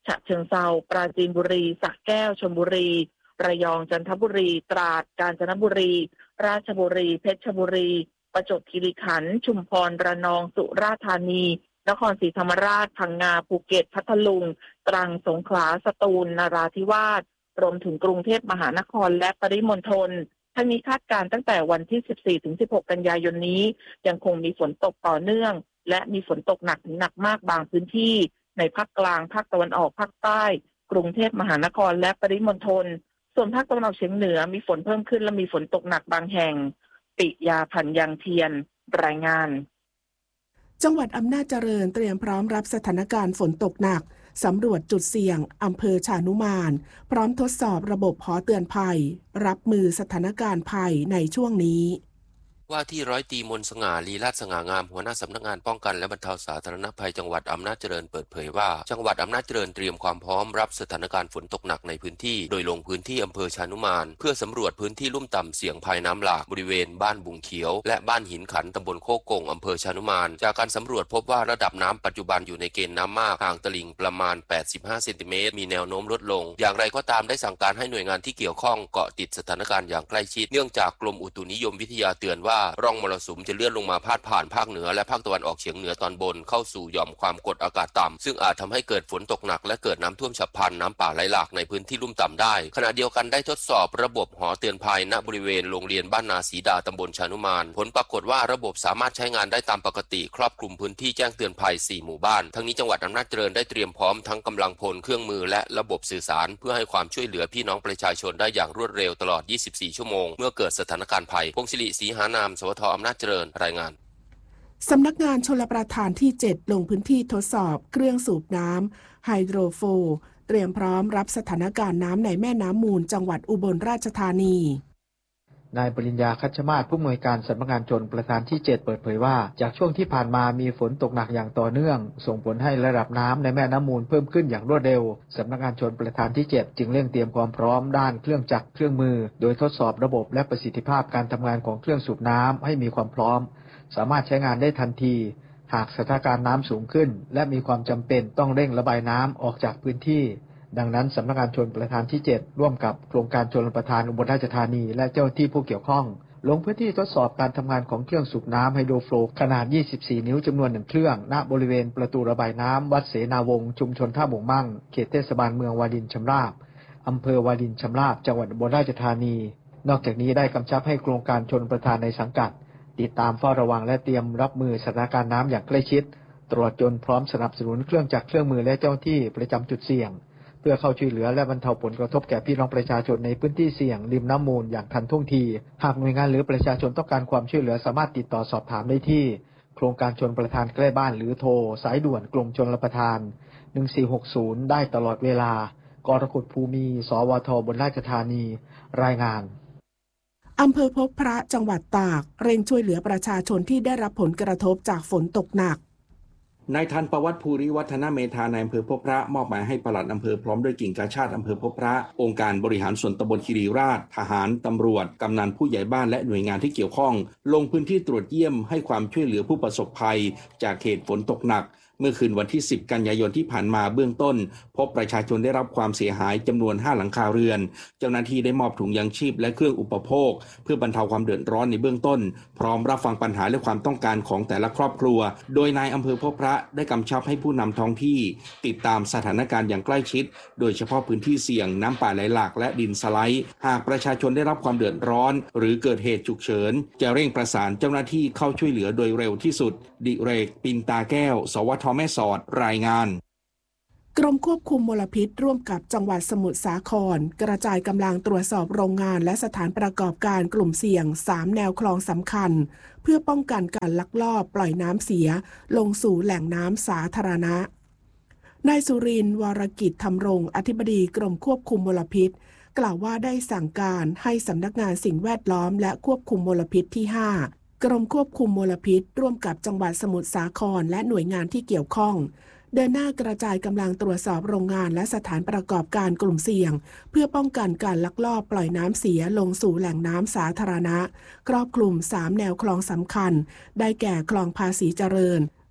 ฉะเชิงเทราปราจีนบุรีสระแก้วชลบุรีระยองจันทบุรีตราดกาญจนบุรีราชบุรีเพชรบุรีประจวบคีรีขันธ์ชุมพรระนองสุราษฎร์ธานีนครศรีธรรมราชพังงาภูเก็ตพัทลุงตรังสงขลาสตูลนราธิวาสรวมถึงกรุงเทพมหานครและปริมณฑลทั้งนี้คาดการณ์ตั้งแต่วันที่ สิบสี่ถึงสิบหก กันยายนนี้ยังคงมีฝนตกต่อเนื่องและมีฝนตกหนักถึงหนักมากบางพื้นที่ในภาคกลางภาคตะวันออกภาคใต้กรุงเทพมหานครและปริมณฑลส่วนภาคตะวันออกเฉียงเหนือมีฝนเพิ่มขึ้นและมีฝนตกหนักบางแห่งปิยาพันธ์ยังเทียนรายงานจังหวัดอำนาจเจริญเตรียมพร้อมรับสถานการณ์ฝนตกหนักสำรวจจุดเสี่ยงอำเภอชานุมานพร้อมทดสอบระบบหอเตือนภัยรับมือสถานการณ์ภัยในช่วงนี้ว่าที่ร้อยตรีมนต์สง่าลีลาศสง่างามหัวหน้าสำนักงานป้องกันและบรรเทาสาธารณภัยจังหวัดอำนาจเจริญเปิดเผยว่าจังหวัดอำนาจเจริญเตรียมความพร้อมรับสถานการณ์ฝนตกหนักในพื้นที่โดยลงพื้นที่อำเภอชานุมานเพื่อสำรวจพื้นที่ลุ่มต่ำเสี่ยงภัยน้ำหลากบริเวณบ้านบุงเขียวและบ้านหินขันตำบลโคกงอำเภอชานุมานจากการสำรวจพบว่าระดับน้ำปัจจุบันอยู่ในเกณฑ์น้ำมากห่างตลิ่งประมาณแปดสิบห้าเซนติเมตรมีแนวโน้มลดลงอย่างไรก็ตามได้สั่งการให้หน่วยงานที่เกี่ยวข้องเกาะติดสถานการณ์อย่างใกล้ชิดเนื่องจากกรมอุตุนิยมวิทยาเตือนว่าร่องมรสุมจะเลื่อนลงมาพาดผ่านภาคเหนือและภาคตะวันออกเฉียงเหนือตอนบนเข้าสู่หย่อมความกดอากาศต่ำซึ่งอาจทำให้เกิดฝนตกหนักและเกิดน้ำท่วมฉับพลันน้ำป่าไหลหลากในพื้นที่ลุ่มต่ำได้ขณะเดียวกันได้ทดสอบระบบหอเตือนภัยณบริเวณโรงเรียนบ้านนาศรีดาตำบลชานุมานผลปรากฏว่าระบบสามารถใช้งานได้ตามปกติครอบคลุมพื้นที่แจ้งเตือนภัยสี่หมู่บ้านทั้งนี้จังหวัดอำนาจเจริญได้เตรียมพร้อมทั้งกำลังพลเครื่องมือและระบบสื่อสารเพื่อให้ความช่วยเหลือพี่น้องประชาชนได้อย่างรวดเร็วตลอดยี่สิบสี่ชั่วโมงเมื่อเกิดสถานการณ์ภัยพงศิริศรีหานามสวทอำนาจเจริญรายงานสำนักงานชลประทานที่เจ็ดลงพื้นที่ทดสอบเครื่องสูบน้ำไฮโดรโฟร์เตรียมพร้อมรับสถานการณ์น้ำในแม่น้ำมูลจังหวัดอุบลราชธานีนายปริญญาคัชมาศผู้อำนวยการสำนักงานชลประทานที่เจ็ดเปิดเผยว่าจากช่วงที่ผ่านมามีฝนตกหนักอย่างต่อเนื่องส่งผลให้ระดับน้ำในแม่น้ำมูลเพิ่มขึ้นอย่างรวดเร็วสำนักงานชลประทานที่เจ็ดจึงเร่งเตรียมความพร้อมด้านเครื่องจักรเครื่องมือโดยทดสอบระบบและประสิทธิภาพการทำงานของเครื่องสูบน้ำให้มีความพร้อมสามารถใช้งานได้ทันทีหากสถานการณ์น้ำสูงขึ้นและมีความจำเป็นต้องเร่งระบายน้ำออกจากพื้นที่ดังนั้นสำนักงานชลประทานที่เจ็ดร่วมกับโครงการชลประทานอุบลราชธานีและเจ้าหน้าที่ผู้เกี่ยวข้องลงพื้นที่ทดสอบการทำงานของเครื่องสูบน้ำไฮโดรโฟร์ขนาดยี่สิบสี่นิ้วจำนวนหนึ่งเครื่องณบริเวณประตูระบายน้ำวัดเสนาวงศ์ชุมชนท่าบ่งมั่งเขตเทศบาลเมืองวารินชำราบอำเภอวารินชำราบจังหวัดอุบลราชธานีนอกจากนี้ได้กำชับให้โครงการชลประทานในสังกัดติดตามเฝ้าระวังและเตรียมรับมือสถานการณ์น้ำอย่างใกล้ชิดตรวจจนพร้อมสนับสนุนเครื่องจักรเครื่องมือและเจ้าหน้าที่ประจำจุดเสี่ยงเพื่อเข้าช่วยเหลือและบรรเทาผลกระทบแก่พี่น้องประชาชนในพื้นที่เสี่ยงริมน้ำมูลอย่างทันท่วงทีหากหน่วยงานหรือประชาชนต้องการความช่วยเหลือสามารถติดต่อสอบถามได้ที่โครงการชลประทานใกล้บ้านหรือโทรสายด่วนกรมชลประทานหนึ่งสี่หกศูนย์ได้ตลอดเวลากรกฎภูมิสวทบนราชธานีรายงานอำเภอพบพระจังหวัดตากเร่งช่วยเหลือประชาชนที่ได้รับผลกระทบจากฝนตกหนักนายทันประวัติภูริวัฒนเมธานายอำเภอพบพระมอบหมายให้ปลัดอำเภอพร้อมด้วยกิ่งกาชาดอำเภอพบพระองค์การบริหารส่วนตำบลคีรีราชทหารตำรวจกำนันผู้ใหญ่บ้านและหน่วยงานที่เกี่ยวข้องลงพื้นที่ตรวจเยี่ยมให้ความช่วยเหลือผู้ประสบภัยจากเหตุฝนตกหนักเมื่อคืนวันที่สิบกันยายนที่ผ่านมาเบื้องต้นพบประชาชนได้รับความเสียหายจำนวนห้าหลังคาเรือนเจ้าหน้าที่ได้มอบถุงยางชีพและเครื่องอุปโภคเพื่อบรรเทาความเดือดร้อนในเบื้องต้นพร้อมรับฟังปัญหาและความต้องการของแต่ละครอบครัวโดยนายอำเภอพบพระได้กำชับให้ผู้นำท้องที่ติดตามสถานการณ์อย่างใกล้ชิดโดยเฉพาะพื้นที่เสี่ยงน้ำป่าไหลหลากและดินสไลด์หากประชาชนได้รับความเดือดร้อนหรือเกิดเหตุฉุกเฉินจะเร่งประสานเจ้าหน้าที่เข้าช่วยเหลือโดยเร็วที่สุดดิเรกปินตาแก้วสวทแม่สอดรายงานกรมควบคุมมลพิษร่วมกับจังหวัดสมุทรสาครกระจายกำลังตรวจสอบโรงงานและสถานประกอบการกลุ่มเสี่ยงสามแนวคลองสำคัญเพื่อป้องกันการลักลอบปล่อยน้ำเสียลงสู่แหล่งน้ำสาธารณะนายสุรินทร์วรกิจธรรมรงค์อธิบดีกรมควบคุมมลพิษกล่าวว่าได้สั่งการให้สำนักงานสิ่งแวดล้อมและควบคุมมลพิษที่ห้ากรมควบคุมมลพิษร่วมกับจังหวัดสมุทรสาครและหน่วยงานที่เกี่ยวข้องเดินหน้ากระจายกำลังตรวจสอบโรงงานและสถานประกอบการกลุ่มเสี่ยงเพื่อป้องกันการลักลอบปล่อยน้ำเสียลงสู่แหล่งน้ำสาธารณะครอบคลุมสามแนวคลองสำคัญได้แก่คลองภาษีเจริญ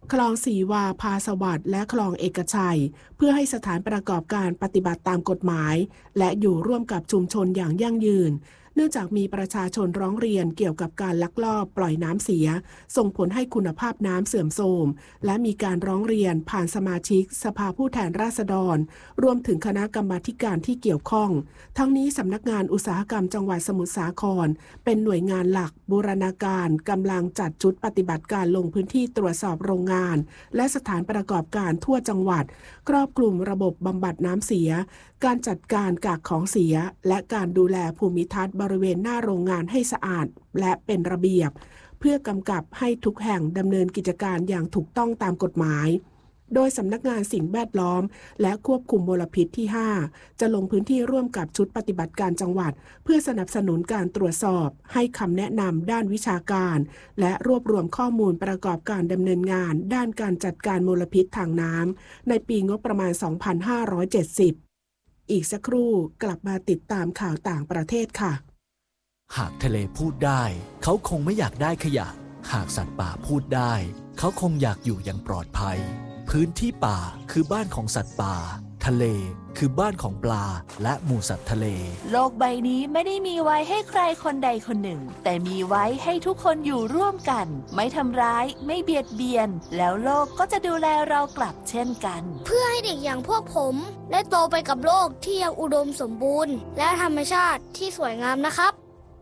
คลองสีวาพาสวัสดิ์และคลองเอกชัยเพื่อให้สถานประกอบการปฏิบัติตามกฎหมายและอยู่ร่วมกับชุมชนอย่างยั่งยืนเนื่องจากมีประชาชนร้องเรียนเกี่ยวกับการลักลอบปล่อยน้ำเสียส่งผลให้คุณภาพน้ำเสื่อมโทรมและมีการร้องเรียนผ่านสมาชิกสภาผู้แทนราษฎรรวมถึงคณะกรรมาธิการที่เกี่ยวข้องทั้งนี้สำนักงานอุตสาหกรรมจังหวัดสมุทรสาครเป็นหน่วยงานหลักบูรณาการกำลังจัดชุดปฏิบัติการลงพื้นที่ตรวจสอบโรงงานและสถานประกอบการทั่วจังหวัดครอบคลุมระบบบำบัดน้ำเสียการจัดการกากของเสียและการดูแลภูมิทัศน์บริเวณหน้าโรงงานให้สะอาดและเป็นระเบียบเพื่อกำกับให้ทุกแห่งดำเนินกิจการอย่างถูกต้องตามกฎหมายโดยสำนักงานสิ่งแวดล้อมและควบคุมมลพิษที่ห้าจะลงพื้นที่ร่วมกับชุดปฏิบัติการจังหวัดเพื่อสนับสนุนการตรวจสอบให้คำแนะนำด้านวิชาการและรวบรวมข้อมูลประกอบการดำเนินงานด้านการจัดการมลพิษทางน้ำในปีงบประมาณ สองพันห้าร้อยเจ็ดสิบอีกสักครู่กลับมาติดตามข่าวต่างประเทศค่ะหากทะเลพูดได้เขาคงไม่อยากได้ขยะหากสัตว์ป่าพูดได้เขาคงอยากอยู่อย่างปลอดภัยพื้นที่ป่าคือบ้านของสัตว์ป่าทะเลคือบ้านของปลาและหมู่สัตว์ทะเลโลกใบนี้ไม่ได้มีไว้ให้ใครคนใดคนหนึ่งแต่มีไว้ให้ทุกคนอยู่ร่วมกันไม่ทำร้ายไม่เบียดเบียนแล้วโลกก็จะดูแลเรากลับเช่นกันเพื่อให้เด็กอย่างพวกผมได้โตไปกับโลกที่ยังอุดมสมบูรณ์และธรรมชาติที่สวยงามนะครับ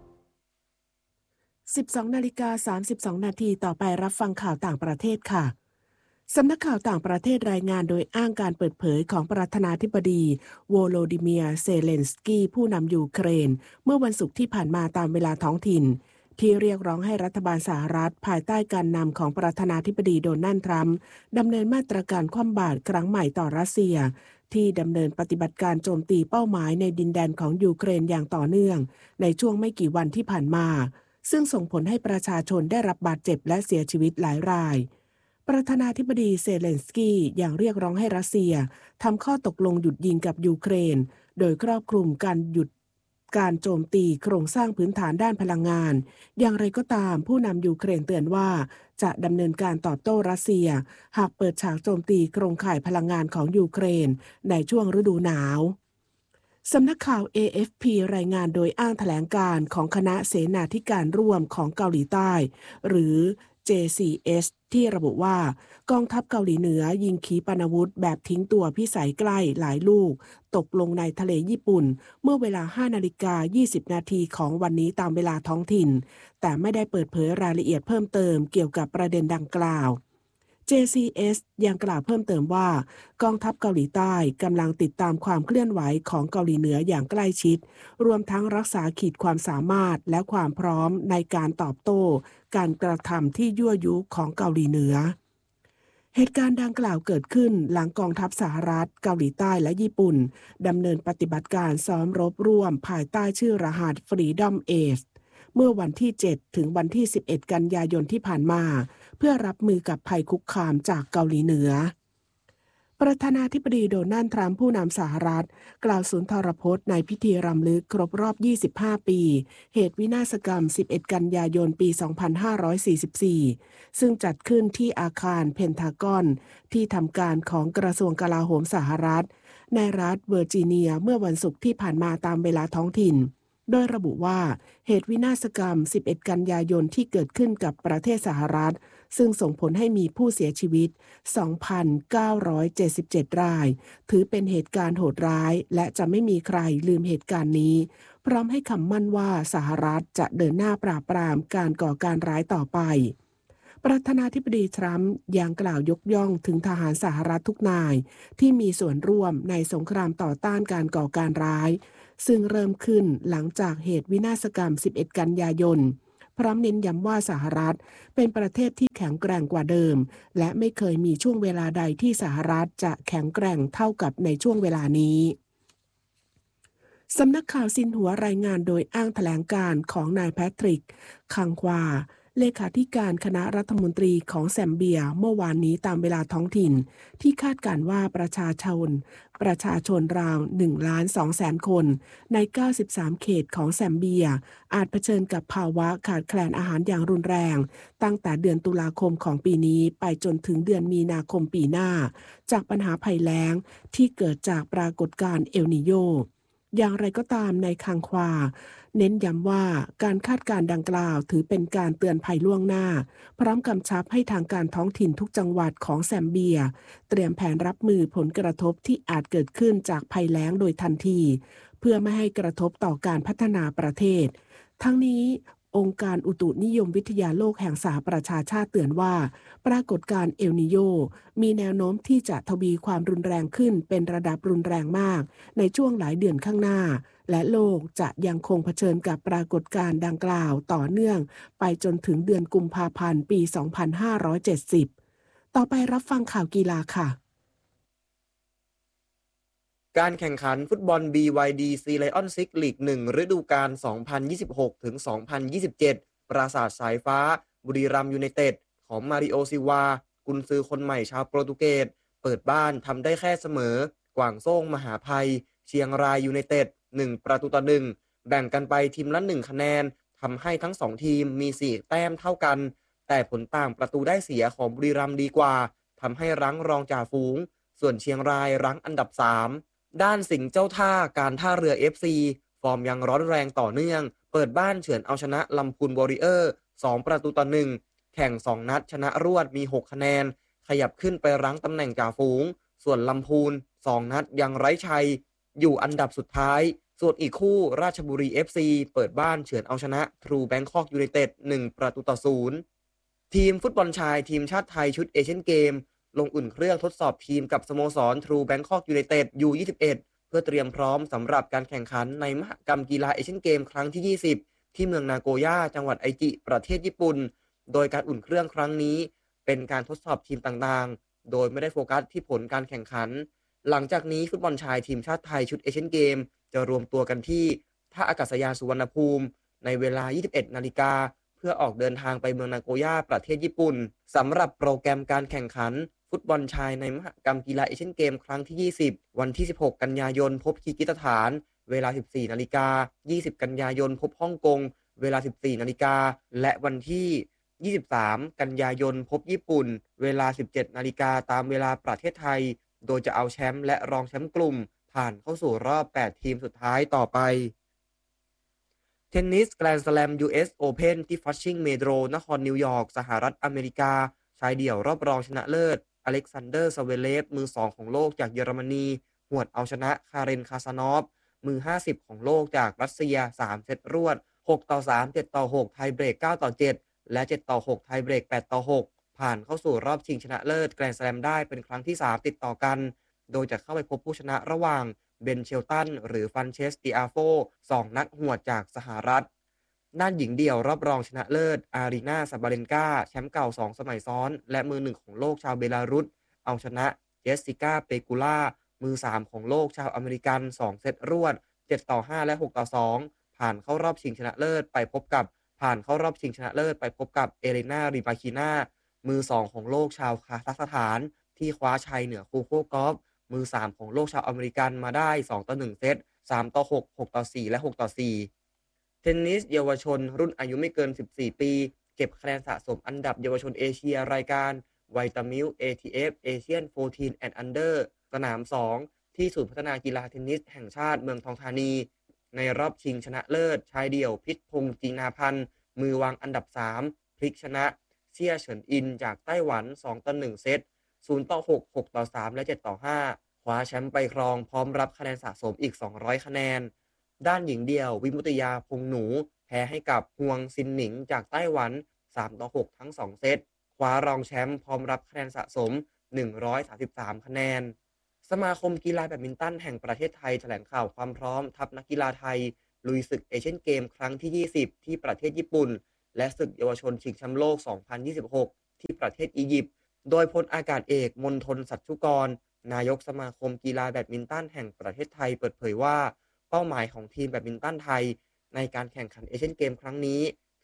สิบสองนาฬิกาสามสิบสองนาทีต่อไปรับฟังข่าวต่างประเทศค่ะสำนักข่าวต่างประเทศรายงานโดยอ้างการเปิดเผยของประธานาธิบดีโวโลดิเมียร์เซเลนสกี้ผู้นำยูเครนเมื่อวันศุกร์ที่ผ่านมาตามเวลาท้องถิ่นที่เรียกร้องให้รัฐบาลสหรัฐภายใต้การนำของประธานาธิบดีโดนัลด์ทรัมป์ดำเนินมาตรการคว่ำบาตรครั้งใหม่ต่อรัสเซียที่ดำเนินปฏิบัติการโจมตีเป้าหมายในดินแดนของยูเครนอย่างต่อเนื่องในช่วงไม่กี่วันที่ผ่านมาซึ่งส่งผลให้ประชาชนได้รับบาดเจ็บและเสียชีวิตหลายรายประธานาธิบดีเซเลนสกี้ยังเรียกร้องให้รัสเซียทำข้อตกลงหยุดยิงกับยูเครนโดยครอบคลุมการหยุดการโจมตีโครงสร้างพื้นฐานด้านพลังงานอย่างไรก็ตามผู้นำยูเครนเตือนว่าจะดำเนินการตอบโต้รัสเซียหากเปิดฉากโจมตีโครงข่ายพลังงานของยูเครนในช่วงฤดูหนาวสำนักข่าว เอ เอฟ พี รายงานโดยอ้างแถลงการของคณะเสนาธิการร่วมของเกาหลีใต้หรือ เจ ซี เอส ที่ระบุว่ากองทัพเกาหลีเหนือยิงขีปนาวุธแบบทิ้งตัวพิสัยใกล้หลายลูกตกลงในทะเลญี่ปุ่นเมื่อเวลา ห้านาฬิกายี่สิบนาทีของวันนี้ตามเวลาท้องถิ่นแต่ไม่ได้เปิดเผยรายละเอียดเพิ่มเติมเกี่ยวกับประเด็นดังกล่าวเจ ซี เอส ยังกล่าวเพิ่มเติมว่ากองทัพเกาหลีใต้กำลังติดตามความเคลื่อนไหวของเกาหลีเหนืออย่างใกล้ชิดรวมทั้งรักษาขีดความสามารถและความพร้อมในการตอบโต้การกระทำที่ยั่วยุของเกาหลีเหนือเหตุการณ์ดังกล่าวเกิดขึ้นหลังกองทัพสหรัฐเกาหลีใต้และญี่ปุ่นดำเนินปฏิบัติการซ้อมรบร่วมภายใต้ชื่อรหัส Freedom Aceเมื่อวันที่เจ็ดถึงวันที่สิบเอ็ดกันยายนที่ผ่านมาเพื่อรับมือกับภัยคุกคามจากเกาหลีเหนือประธานาธิบดีโดนัลด์ทรัมป์ผู้นำสหรัฐกล่าวสุนทรพจน์ในพิธีรำลึกครบรอบยี่สิบห้าปีเหตุวินาศกรรมสิบเอ็ดกันยายนปีสองพันห้าร้อยสี่สิบสี่ซึ่งจัดขึ้นที่อาคารเพนทากอนที่ทำการของกระทรวงกลาโหมสหรัฐในรัฐเวอร์จิเนียเมื่อวันศุกร์ที่ผ่านมาตามเวลาท้องถิ่นโดยระบุว่าเหตุวินาศกรรมสิบเอ็ดกันยายนที่เกิดขึ้นกับประเทศสหรัฐซึ่งส่งผลให้มีผู้เสียชีวิต สองพันเก้าร้อยเจ็ดสิบเจ็ด รายถือเป็นเหตุการณ์โหดร้ายและจะไม่มีใครลืมเหตุการณ์นี้พร้อมให้คำมั่นว่าสหรัฐจะเดินหน้าปราบปรามการก่อการร้ายต่อไปประธานาธิบดีทรัมป์ยังกล่าวยกย่องถึงทหารสหรัฐทุกนายที่มีส่วนร่วมในสงครามต่อต้านการก่อการร้ายซึ่งเริ่มขึ้นหลังจากเหตุวินาศกรรมสิบเอ็ดกันยายนพร้อมเน้นย้ำว่าสหรัฐเป็นประเทศที่แข็งแกร่งกว่าเดิมและไม่เคยมีช่วงเวลาใดที่สหรัฐจะแข็งแกร่งเท่ากับในช่วงเวลานี้ส สำนักข่าวซินหัวรายงานโดยอ้างแถลงการของนายแพทริกคังควาเลขาธิการคณะรัฐมนตรีของแซมเบียเมื่อวานนี้ตามเวลาท้องถิ่นที่คาดการณ์ว่าประชาชนประชาชนราว หนึ่งล้านสองแสน คนในเก้าสิบสามเขตของแซมเบียอาจเผชิญกับภาวะขาดแคลนอาหารอย่างรุนแรงตั้งแต่เดือนตุลาคมของปีนี้ไปจนถึงเดือนมีนาคมปีหน้าจากปัญหาภัยแล้งที่เกิดจากปรากฏการณ์เอลนีโญอย่างไรก็ตามในคังควาเน้นย้ำว่าการคาดการณ์ดังกล่าวถือเป็นการเตือนภัยล่วงหน้าพร้อมกำชับให้ทางการท้องถิ่นทุกจังหวัดของแซมเบียเตรียมแผนรับมือผลกระทบที่อาจเกิดขึ้นจากภัยแล้งโดยทันทีเพื่อไม่ให้กระทบต่อการพัฒนาประเทศทั้งนี้องค์การอุตุนิยมวิทยาโลกแห่งสหประชาชาติเตือนว่าปรากฏการณ์เอลนีโญมีแนวโน้มที่จะทวีความรุนแรงขึ้นเป็นระดับรุนแรงมากในช่วงหลายเดือนข้างหน้าและโลกจะยังคงเผชิญกับปรากฏการณ์ดังกล่าวต่อเนื่องไปจนถึงเดือนกุมภาพันธ์ปี สองพันห้าร้อยเจ็ดสิบ ต่อไปรับฟังข่าวกีฬาค่ะการแข่งขันฟุตบอล บี วาย ดี ซี Lions Six League หนึ่ง ฤดูกาล สองพันยี่สิบหกถึงสองพันยี่สิบเจ็ด ปราสาทสายฟ้าบุรีรัมย์ยูไนเต็ดของมาริโอซิลวากุนซือคนใหม่ชาวโปรตุเกสเปิดบ้านทำได้แค่เสมอกวางโซ่งมหาภัยเชียงรายยูไนเต็ดหนึ่งประตูต่อหนึ่งแบ่งกันไปทีมละหนึ่งคะแนนทำให้ทั้งสองทีมมีสี่แต้มเท่ากันแต่ผลต่างประตูได้เสียของบุรีรัมย์ดีกว่าทำให้รั้งรองจ่าฝูงส่วนเชียงรายรั้งอันดับสามด้านสิงห์เจ้าท่าการท่าเรือ เอฟ ซี ฟอร์มยังร้อนแรงต่อเนื่องเปิดบ้านเฉือนเอาชนะลำพูนวอริเออร์สองประตูต่อหนึ่งแข่งสองนัดชนะรวดมีหกคะแนนขยับขึ้นไปรั้งตำแหน่งจ่าฝูงส่วนลำพูนสองนัดยังไร้ชัยอยู่อันดับสุดท้ายส่วนอีกคู่ราชบุรี เอฟ ซี เปิดบ้านเฉือนเอาชนะทรูแบงคอกยูไนเต็ดหนึ่งประตูต่อศูนย์ทีมฟุตบอลชายทีมชาติไทยชุดเอเชียนเกมลงอุ่นเครื่องทดสอบทีมกับสโมสรทรูแบงคอกยูไนเต็ด ยู ยี่สิบเอ็ด เพื่อเตรียมพร้อมสำหรับการแข่งขันในมหกรรมกีฬาเอเชียนเกมครั้งที่ยี่สิบที่เมืองนาโกย่าจังหวัดไอจิประเทศญี่ปุ่นโดยการอุ่นเครื่องครั้งนี้เป็นการทดสอบทีมต่างๆโดยไม่ได้โฟกัสที่ผลการแข่งขันหลังจากนี้ฟุตบอลชายทีมชาติไทยชุดเอเชียนเกมจะรวมตัวกันที่ท่าอากาศยานสุวรรณภูมิในเวลา ยี่สิบเอ็ดนาฬิกาเพื่อออกเดินทางไปเมืองนาโกย่าประเทศญี่ปุ่นสำหรับโปรแกรมการแข่งขันฟุตบอลชายในมหกรรมกีฬาเอเชียนเกมครั้งที่ยี่สิบวันที่สิบหกกันยายนพบคีร์กิสถานเวลา สิบสี่นาฬิกายี่สิบกันยายนพบฮ่องกงเวลา สิบสี่นาฬิกาและวันที่ยี่สิบสามกันยายนพบญี่ปุ่นเวลา สิบเจ็ดนาฬิกาตามเวลาประเทศไทยโดยจะเอาแชมป์และรองแชมป์กลุ่มผ่านเข้าสู่รอบแปดทีมสุดท้ายต่อไปเทนนิสแกรนด์สแลม ยู เอส Open ที่ฟัชชิงเมโดรนครนิวยอร์กสหรัฐอเมริกาชายเดี่ยวรอบรองชนะเลิศอเล็กซานเดอร์ซาเวเลฟมือสองของโลกจากเยอรมนีหวดเอาชนะคาเรนคาซานอฟมือห้าสิบของโลกจากรัสเซียสามเซตรวดหกต่อสาม เจ็ดต่อหกไทยเบรกเก้าต่อเจ็ดและเจ็ดต่อหกไทยเบรกแปดต่อหกผ่านเข้าสู่รอบชิงชนะเลิศแกรนด์สแลมได้เป็นครั้งที่สามติดต่อกันโดยจะเข้าไปพบผู้ชนะระหว่างเบนเชลตันหรือฟันเชสติอาโฟสองนักหวดจากสหรัฐด้านหญิงเดี่ยวรอบรองชนะเลิศอารีนาซาบาเลนกาแชมป์เก่าสองสมัยซ้อนและมือหนึ่งของโลกชาวเบลารุสเอาชนะเจสสิก้าเปกูล่ามือสามของโลกชาวอเมริกันสองเซตรวดเจ็ดต่อห้าและหกต่อสองผ่านเข้ารอบชิงชนะเลิศไปพบกับผ่านเข้ารอบชิงชนะเลิศไปพบกับเอเลนาริบาคิน่ามือสองของโลกชาวคาซัคสถานที่คว้าชัยเหนือคูโคกอฟมือสามของโลกชาวอเมริกันมาได้สองต่อหนึ่งเซตสามต่อหก หกต่อสี่และหกต่อสี่เทนนิสเยาวชนรุ่นอายุไม่เกินสิบสี่ปีเก็บคะแนนสะสมอันดับเยาวชนเอเชียรายการไวตามิล เอ ที เอฟ Asian สิบสี่ and Under สนามสองที่ศูนย์พัฒนากีฬาเทนนิสแห่งชาติเมืองทองธานีในรอบชิงชนะเลิศชายเดี่ยวพิษพงษ์จีนาพันธ์มือวางอันดับสามพลิกชนะเซี่ยเฉินอินจากไต้หวันสองต่อหนึ่งเซตศูนย์ต่อหก หกต่อสามและเจ็ดต่อห้าคว้าแชมป์ไปครองพร้อมรับคะแนนสะสมอีกสองร้อยคะแนนด้านหญิงเดี่ยววิมุตยาพงษ์หนูแพ้ให้กับฮวงซินหนิงจากไต้หวันสามต่อหกทั้งสองเซตคว้ารองแชมป์พร้อมรับคะแนนสะสมหนึ่งร้อยสามสิบสามคะแนนสมาคมกีฬาแบดมินตันแห่งประเทศไทยแถลงข่าวความพร้อมทัพนักกีฬาไทยลุยศึกเอเชียนเกมครั้งที่ยี่สิบที่ประเทศญี่ปุ่นและศึกเยาวชนชิงแชมป์โลกสองพันยี่สิบหกที่ประเทศอียิปต์โดยพลอากาศเอกมณฑลสัจจุกรนายกสมาคมกีฬาแบดมินตันแห่งประเทศไทยเปิดเผยว่าเป้าหมายของทีมแบดมินตันไทยในการแข่งขันเอเชียนเกมครั้งนี้ค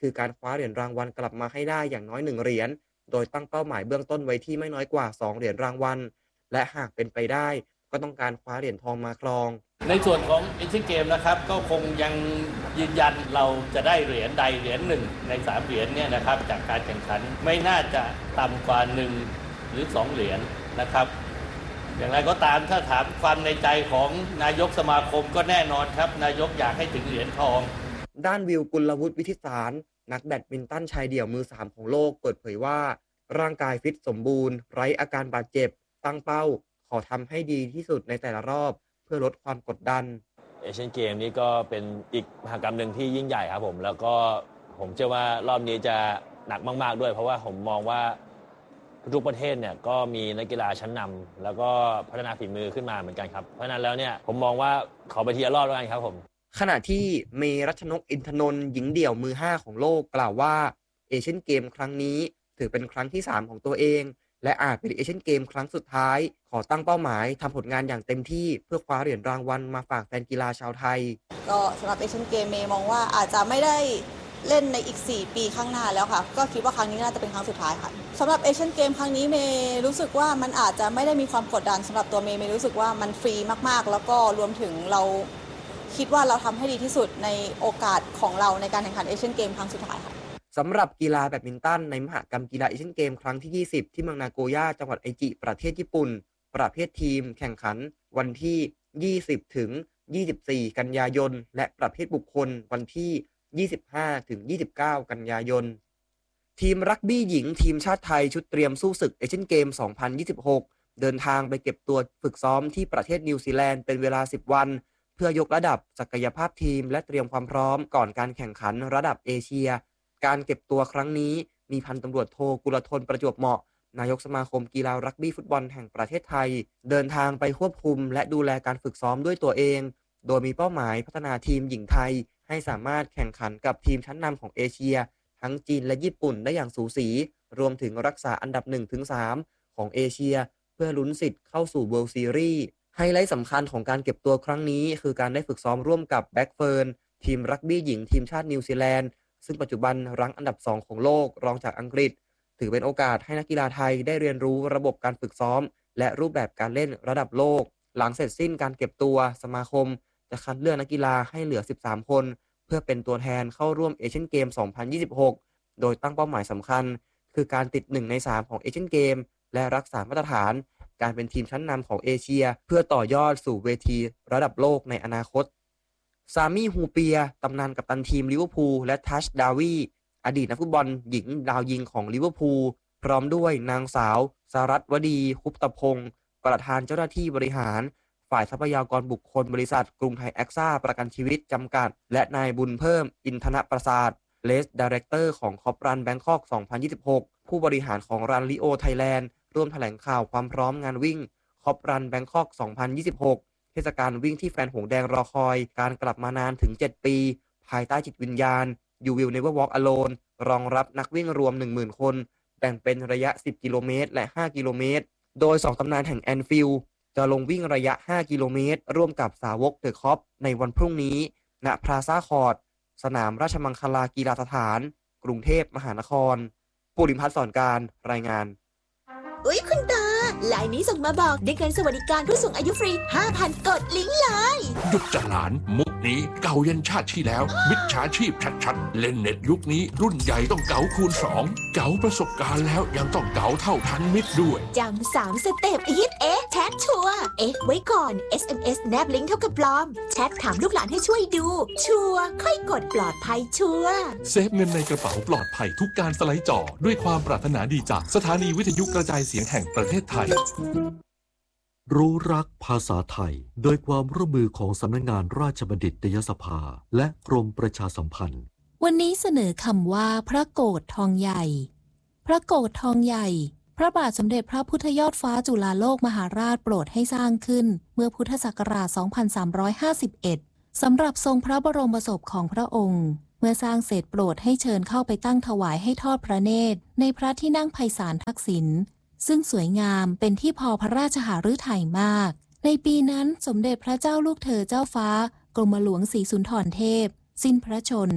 คือการคว้าเหรียญรางวัลกลับมาให้ได้อย่างน้อยหนึ่งเหรียญโดยตั้งเป้าหมายเบื้องต้นไว้ที่ไม่น้อยกว่าสองเหรียญรางวัลและหากเป็นไปได้ก็ต้องการคว้าเหรียญทองมาครองในส่วนของเอเชียนเกมนะครับก็คงยังยืนยันเราจะได้เหรียญใดเหรียญหนึ่งในสามเหรียญเนี่ยนะครับจากการแข่งขันไม่น่าจะต่ำกว่าหนึ่งหรือสองเหรียญนะครับอย่างไรก็ตามถ้าถามความในใจของนายกสมาคมก็แน่นอนครับนายกอยากให้ถึงเหรียญทองด้านวิวกุลวุฒิวิทิสารนักแบดมินตันชายเดี่ยวมือสามของโลกเปิดเผยว่าร่างกายฟิตสมบูรณ์ไร้อาการบาดเจ็บตั้งเป้าขอทำให้ดีที่สุดในแต่ละรอบเพื่อลดความกดดันเอเชียนเกมนี้ก็เป็นอีกมหกรรมหนึ่งที่ยิ่งใหญ่ครับผมแล้วก็ผมเชื่อว่ารอบนี้จะหนักมากๆด้วยเพราะว่าผมมองว่าทุกประเทศเนี่ยก็มีนักกีฬาชั้นนำแล้วก็พัฒนาฝีมือขึ้นมาเหมือนกันครับเพราะฉะนั้นแล้วเนี่ยผมมองว่าขอไปทีละรอบแล้วกันครับผมขณะที่เมรัชนกอินทนนท์หญิงเดี่ยวมือห้าของโลกกล่าวว่าเอเชียนเกมครั้งนี้ถือเป็นครั้งที่สามของตัวเองและอาจเป็นเอเชียนเกมครั้งสุดท้ายขอตั้งเป้าหมายทำผลงานอย่างเต็มที่เพื่อคว้าเหรียญรางวัลมาฝากแฟนกีฬาชาวไทยก็สำหรับเอเชียนเกมเมย์มองว่าอาจจะไม่ได้เล่นในอีกสี่ปีข้างหน้าแล้วค่ะก็คิดว่าครั้งนี้น่าจะเป็นครั้งสุดท้ายค่ะสำหรับเอเชียนเกมครั้งนี้เมย์รู้สึกว่ามันอาจจะไม่ได้มีความกดดันสำหรับตัวเมย์เมย์รู้สึกว่ามันฟรีมากๆแล้วก็รวมถึงเราคิดว่าเราทำให้ดีที่สุดในโอกาสของเราในการแข่งขันเอเชียนเกมครั้งสุดท้ายค่ะสำหรับกีฬาแบดมินตันในมหกรรมกีฬาเอเชียนเกมครั้งที่ยี่สิบที่เมืองนาโกย่าจังหวัดไอจิประเทศญี่ปุ่นประเภททีมแข่งขันวันที่ยี่สิบถึงยี่สิบสี่กันยายนและประเภทบุคคลวันที่ยี่สิบห้าถึงยี่สิบเก้ากันยายนทีมรักบี้หญิงทีมชาติไทยชุดเตรียมสู้ศึกเอเชียนเกมสองพันยี่สิบหกเดินทางไปเก็บตัวฝึกซ้อมที่ประเทศนิวซีแลนด์เป็นเวลาสิบวันเพื่อยกระดับศักยภาพทีมและเตรียมความพร้อมก่อนการแข่งขันระดับเอเชียการเก็บตัวครั้งนี้มีพันตำรวจโทกุลธนประจวบเหมาะนายกสมาคมกีฬารักบี้ฟุตบอลแห่งประเทศไทยเดินทางไปควบคุมและดูแลการฝึกซ้อมด้วยตัวเองโดยมีเป้าหมายพัฒนาทีมหญิงไทยให้สามารถแข่งขันกับทีมชั้นนำของเอเชียทั้งจีนและญี่ปุ่นได้อย่างสูสีรวมถึงรักษาอันดับ หนึ่งถึงสาม ของเอเชียเพื่อลุ้นสิทธิ์เข้าสู่ World Series ไฮไลท์สำคัญของการเก็บตัวครั้งนี้คือการได้ฝึกซ้อมร่วมกับแบ็กเฟิร์นทีมรักบี้หญิงทีมชาตินิวซีแลนด์ซึ่งปัจจุบันรั้งอันดับสองของโลกรองจากอังกฤษถือเป็นโอกาสให้นักกีฬาไทยได้เรียนรู้ระบบการฝึกซ้อมและรูปแบบการเล่นระดับโลกหลังเสร็จสิ้นการเก็บตัวสมาคมจะคัดเลือกนักกีฬาให้เหลือสิบสามคนเพื่อเป็นตัวแทนเข้าร่วมเอเชียนเกมสองพันยี่สิบหกโดยตั้งเป้าหมายสำคัญคือการติดหนึ่งในสามของเอเชียนเกมและรักษามาตรฐานการเป็นทีมชั้นนำของเอเชียเพื่อต่อยอดสู่เวทีระดับโลกในอนาคตซามี่ฮูเปียตำนานกัปตันทีมลิเวอร์พูลและทัชดาวีอดีตนักฟุตบอลหญิงดาวยิงของลิเวอร์พูลพร้อมด้วยนางสาวสรัตวดีคุปตพงศ์ประธานเจ้าหน้าที่บริหารฝ่ายทรัพยากรบุคคลบริษัทกรุงไทยแอคซ่าประกันชีวิตจำกัดและนายบุญเพิ่มอินทนประสาทเลสไดเรคเตอร์ของคอปรันแบงคอกสองพันยี่สิบหกผู้บริหารของรันลิโอไทยแลนด์ร่วมแถลงข่าวความพร้อมงานวิ่งคอปรันแบงคอกสองพันยี่สิบหกเทศกาลวิ่งที่แฟนหงแดงรอคอยการกลับมานานถึงเจ็ดปีภายใต้จิตวิญญาณ You Will Never Walk Alone รองรับนักวิ่งรวม หนึ่งหมื่น คนแบ่งเป็นระยะสิบกิโลเมตรและห้ากิโลเมตรโดยสองตำนานแห่งแอนฟิลด์จะลงวิ่งระยะห้ากิโลเมตรร่วมกับสาวกเดอะคอปในวันพรุ่งนี้ณพลาซ่าคอร์ตสนามราชมังคลากีฬาสถานกรุงเทพมหานครปุริพัฒน์สอนการรายงานอุ๊ยคุณตาไลน์นี้ส่งมาบอกได้เงินสวัสดิการผู้สูงอายุฟรี ห้าพัน กดลิงก์เลยหยุดจะหลานมุกนี้เก่ายันชาติที่แล้วมิจฉาชีพชัดๆเล่นเน็ตยุคนี้รุ่นใหญ่ต้องเก๋าคูณสองเก๋าประสบการณ์แล้วยังต้องเก๋าเท่าทันมิตรด้วยจำสามสเต็ปฮิตเอ๊ะแชทชัวร์เอ๊ะไว้ก่อน เอส เอ็ม เอส แนบลิงก์เท่ากับปลอมแชทถามลูกหลานให้ช่วยดูชัวร์ค่อยกดปลอดภัยชัวร์เซฟเงินในกระเป๋าปลอดภัยทุกการสไลด์จอด้วยความปรารถนาดีจากสถานีวิทยุกระจายเสียงแห่งประเทศไทยรู้รักภาษาไทยโดยความร่วมมือของสำนักงานราชบัณฑิตยสภาและกรมประชาสัมพันธ์วันนี้เสนอคำว่าพระโกฐทองใหญ่พระโกฐทองใหญ่พระบาทสมเด็จพระพุทธยอดฟ้าจุฬาโลกมหาราชโปรดให้สร้างขึ้นเมื่อพุทธศักราช สองพันสามร้อยห้าสิบเอ็ด สำหรับทรงพระบรมศพของพระองค์เมื่อสร้างเสร็จโปรดให้เชิญเข้าไปตั้งถวายให้ทอดพระเนตรในพระที่นั่งไพศาลทักษิณซึ่งสวยงามเป็นที่พอพระราชหฤทัยมากในปีนั้นสมเด็จพระเจ้าลูกเธอเจ้าฟ้ากรมหลวงศรีสุนทรเทพสิ้นพระชน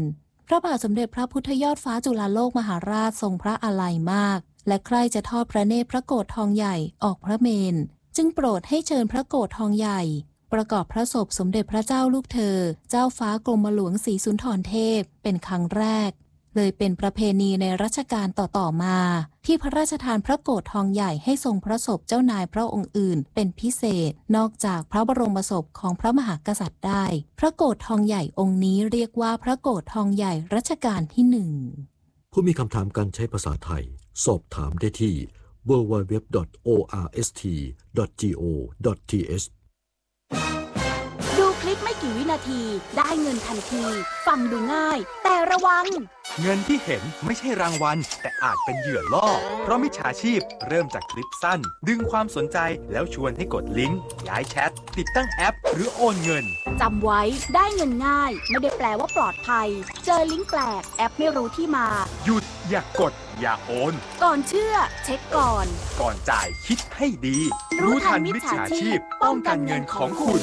พระบาทสมเด็จพระพุทธยอดฟ้าจุฬาโลกมหาราชทรงพระอาลัยมากและใคร่จะทอดพระเนตรพระโกฐทองใหญ่ออกพระเมรุจึงโปรดให้เชิญพระโกฐทองใหญ่ประกอบพระศพสมเด็จพระเจ้าลูกเธอเจ้าฟ้ากรมหลวงศรีสุนทรเทพเป็นครั้งแรกเลยเป็นประเพณีในรัชกาลต่อๆมาที่พระราชทานพระโกฐทองใหญ่ให้ทรงพระศพเจ้านายพระองค์อื่นเป็นพิเศษนอกจากพระบรมศพของพระมหากษัตริย์ได้พระโกฐทองใหญ่องค์นี้เรียกว่าพระโกฐทองใหญ่รัชกาลที่หนึ่งผู้มีคำถามการใช้ภาษาไทยสอบถามได้ที่ ดับเบิลยู ดับเบิลยู ดับเบิลยู ดอท โอ อาร์ เอส ที ดอท จี โอ ดอท ที เอชดูคลิปไม่กี่วินาทีได้เงินทันทีฟังดูง่ายแต่ระวังเงินที่เห็นไม่ใช่รางวัลแต่อาจเป็นเหยื่อล่อเพราะมิจฉาชีพเริ่มจากคลิปสั้นดึงความสนใจแล้วชวนให้กดลิงก์ย้ายแชทติดตั้งแอปหรือโอนเงินจำไว้ได้เงินง่ายไม่ได้แปลว่าปลอดภัยเจอลิงก์แปลกแอปไม่รู้ที่มาหยุดอย่ากดอย่าโอนก่อนเชื่อเช็คก่อนก่อนจ่ายคิดให้ดีรู้ทันมิจฉาชีพป้องกันเงินของคุณ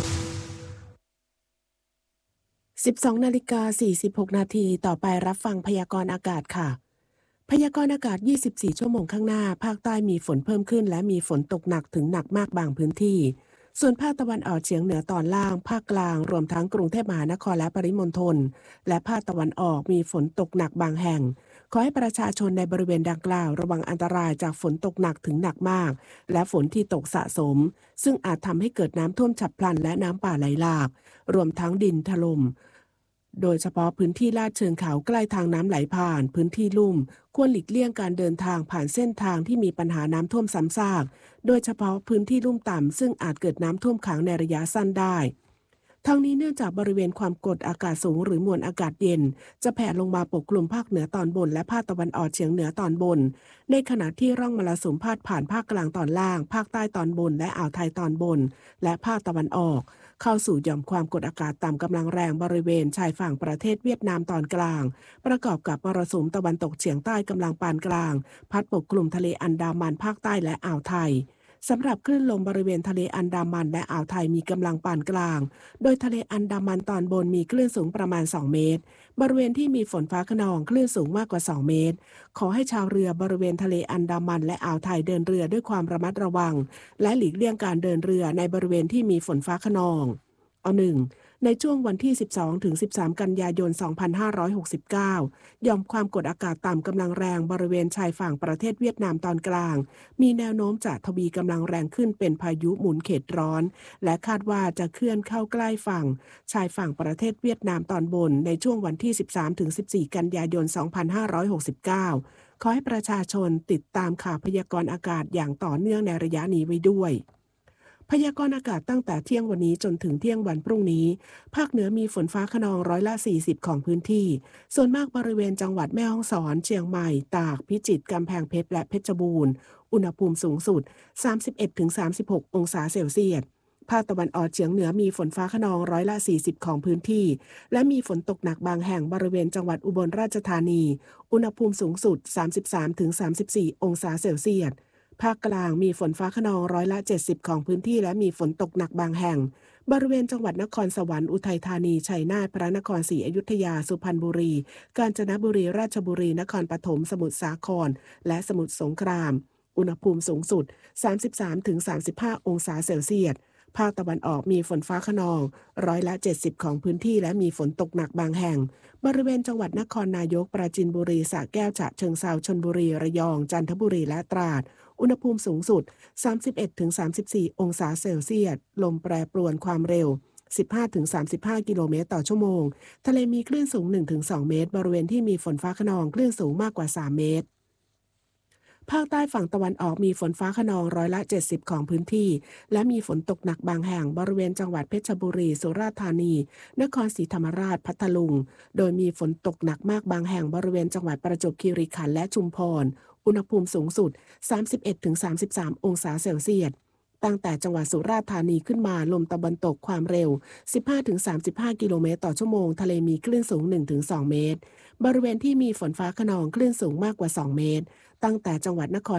สิบสองนาฬิกาสี่สิบหกนาทีต่อไปรับฟังพยากรณ์อากาศค่ะพยากรณ์อากาศยี่สิบสี่ชั่วโมงข้างหน้าภาคใต้มีฝนเพิ่มขึ้นและมีฝนตกหนักถึงหนักมากบางพื้นที่ส่วนภาคตะวันออกเฉียงเหนือตอนล่างภาคกลางรวมทั้งกรุงเทพมหานครและปริมณฑลและภาคตะวันออกมีฝนตกหนักบางแห่งขอให้ประชาชนในบริเวณดังกล่าวระวังอันตรายจากฝนตกหนักถึงหนักมากและฝนที่ตกสะสมซึ่งอาจทำให้เกิดน้ำท่วมฉับพลันและน้ำป่าไหลหลากรวมทั้งดินถล่มโดยเฉพาะพื้นที่ลาดเชิงเขาใกล้ทางน้ำไหลผ่านพื้นที่ลุ่มควรหลีกเลี่ยงการเดินทางผ่านเส้นทางที่มีปัญหาน้ำท่วมซ้ำซากโดยเฉพาะพื้นที่ลุ่มต่ำซึ่งอาจเกิดน้ำท่วมขังในระยะสั้นได้ทั้งนี้เนื่องจากบริเวณความกดอากาศสูงหรือมวลอากาศเย็นจะแผ่ลงมาปกคลุมภาคเหนือตอนบนและภาคตะวันออกเฉียงเหนือตอนบนในขณะที่ร่องมรสุมพาดผ่านภาคกลางตอนล่างภาคใต้ตอนบนและอ่าวไทยตอนบนและภาคตะวันออกเข้าสู่หย่อมความกดอากาศต่ำกำลังแรงบริเวณชายฝั่งประเทศเวียดนามตอนกลางประกอบกับมรสุมตะวันตกเฉียงใต้กำลังปานกลางพัดปกคลุมทะเลอันดามันภาคใต้และอ่าวไทยสำหรับคลื่นลมบริเวณทะเลอันดามันและอ่าวไทยมีกำลังปานกลางโดยทะเลอันดามันตอนบนมีคลื่นสูงประมาณสองเมตรบริเวณที่มีฝนฟ้าคะนองคลื่นสูงมากกว่าสองเมตรขอให้ชาวเรือบริเวณทะเลอันดามันและอ่าวไทยเดินเรือด้วยความระมัดระวังและหลีกเลี่ยงการเดินเรือในบริเวณที่มีฝนฟ้าคะนองอันหนึ่งในช่วงวันที่สิบสองถึงสิบสามกันยายนสองพันห้าร้อยหกสิบเก้าหย่อมความกดอากาศต่ำกำลังแรงบริเวณชายฝั่งประเทศเวียดนามตอนกลางมีแนวโน้มจะทวีกำลังแรงขึ้นเป็นพายุหมุนเขตร้อนและคาดว่าจะเคลื่อนเข้าใกล้ฝั่งชายฝั่งประเทศเวียดนามตอนบนในช่วงวันที่สิบสามถึงสิบสี่กันยายนสองพันห้าร้อยหกสิบเก้าขอให้ประชาชนติดตามข่าวพยากรณ์อากาศอย่างต่อเนื่องในระยะนี้ไว้ด้วยพยากรณ์อากาศตั้งแต่เที่ยงวันนี้จนถึงเที่ยงวันพรุ่งนี้ภาคเหนือมีฝนฟ้าคะนองร้อยละสี่สิบของพื้นที่ส่วนมากบริเวณจังหวัดแม่ฮ่องสอนเชียงใหม่ตากพิจิตรกำแพงเพชรและเพชรบูรณ์อุณหภูมิสูงสุด สามสิบเอ็ดถึงสามสิบหก องศาเซลเซียสภาคตะวันออกเฉียงเหนือมีฝนฟ้าคะนองร้อยละสี่สิบของพื้นที่และมีฝนตกหนักบางแห่งบริเวณจังหวัดอุบลราชธานีอุณหภูมิสูงสุด สามสิบสามถึงสามสิบสี่ องศาเซลเซียสภาคกลางมีฝนฟ้าคะนองร้อยละเจ็ดสิบของพื้นที่และมีฝนตกหนักบางแห่งบริเวณจังหวัดนครสวรรค์อุทัยธานีชัยนาทพระนครศรีอยุธยาสุพรรณบุรีกาญจนบุรีราชบุรีนครปฐมสมุทรสาครและสมุทรสงครามอุณหภูมิสูงสุด สามสิบสามถึงสามสิบห้า องศาเซลเซียสภาคตะวันออกมีฝนฟ้าคะนองร้อยละเจ็ดสิบของพื้นที่และมีฝนตกหนักบางแห่งบริเวณจังหวัดนครนายกปราจีนบุรีสระแก้วฉะเชิงเทราชลบุรีระยองจันทบุรีและตราดอุณหภูมิสูงสุด สามสิบเอ็ดถึงสามสิบสี่ องศาเซลเซียสลมแปรปรวนความเร็ว สิบห้าถึงสามสิบห้า กิโลเมตรต่อชั่วโมงทะเลมีคลื่นสูง หนึ่งถึงสอง เมตรบริเวณที่มีฝนฟ้าคะนองคลื่นสูงมากกว่าสามเมตรภาคใต้ฝั่งตะวันออกมีฝนฟ้าคะนองร้อยละเจ็ดสิบของพื้นที่และมีฝนตกหนักบางแห่งบริเวณจังหวัดเพชรบุรีสุราษฎร์ธานีนครศรีธรรมราชพัทลุงโดยมีฝนตกหนักมากบางแห่งบริเวณจังหวัดประจวบคีรีขันธ์และชุมพรอุณหภูมิสูงสุด สามสิบเอ็ดถึงสามสิบสาม องศาเซลเซียสตั้งแต่จังหวัดสุราษฎร์ธานีขึ้นมาลมตะวันตกความเร็ว สิบห้าถึงสามสิบห้า กิโลเมตรต่อชั่วโมงทะเลมีคลื่นสูง หนึ่งถึงสอง เมตรบริเวณที่มีฝนฟ้าคะนองคลื่นสูงมากกว่าสองเมตรตั้งแต่จังหวัดนคร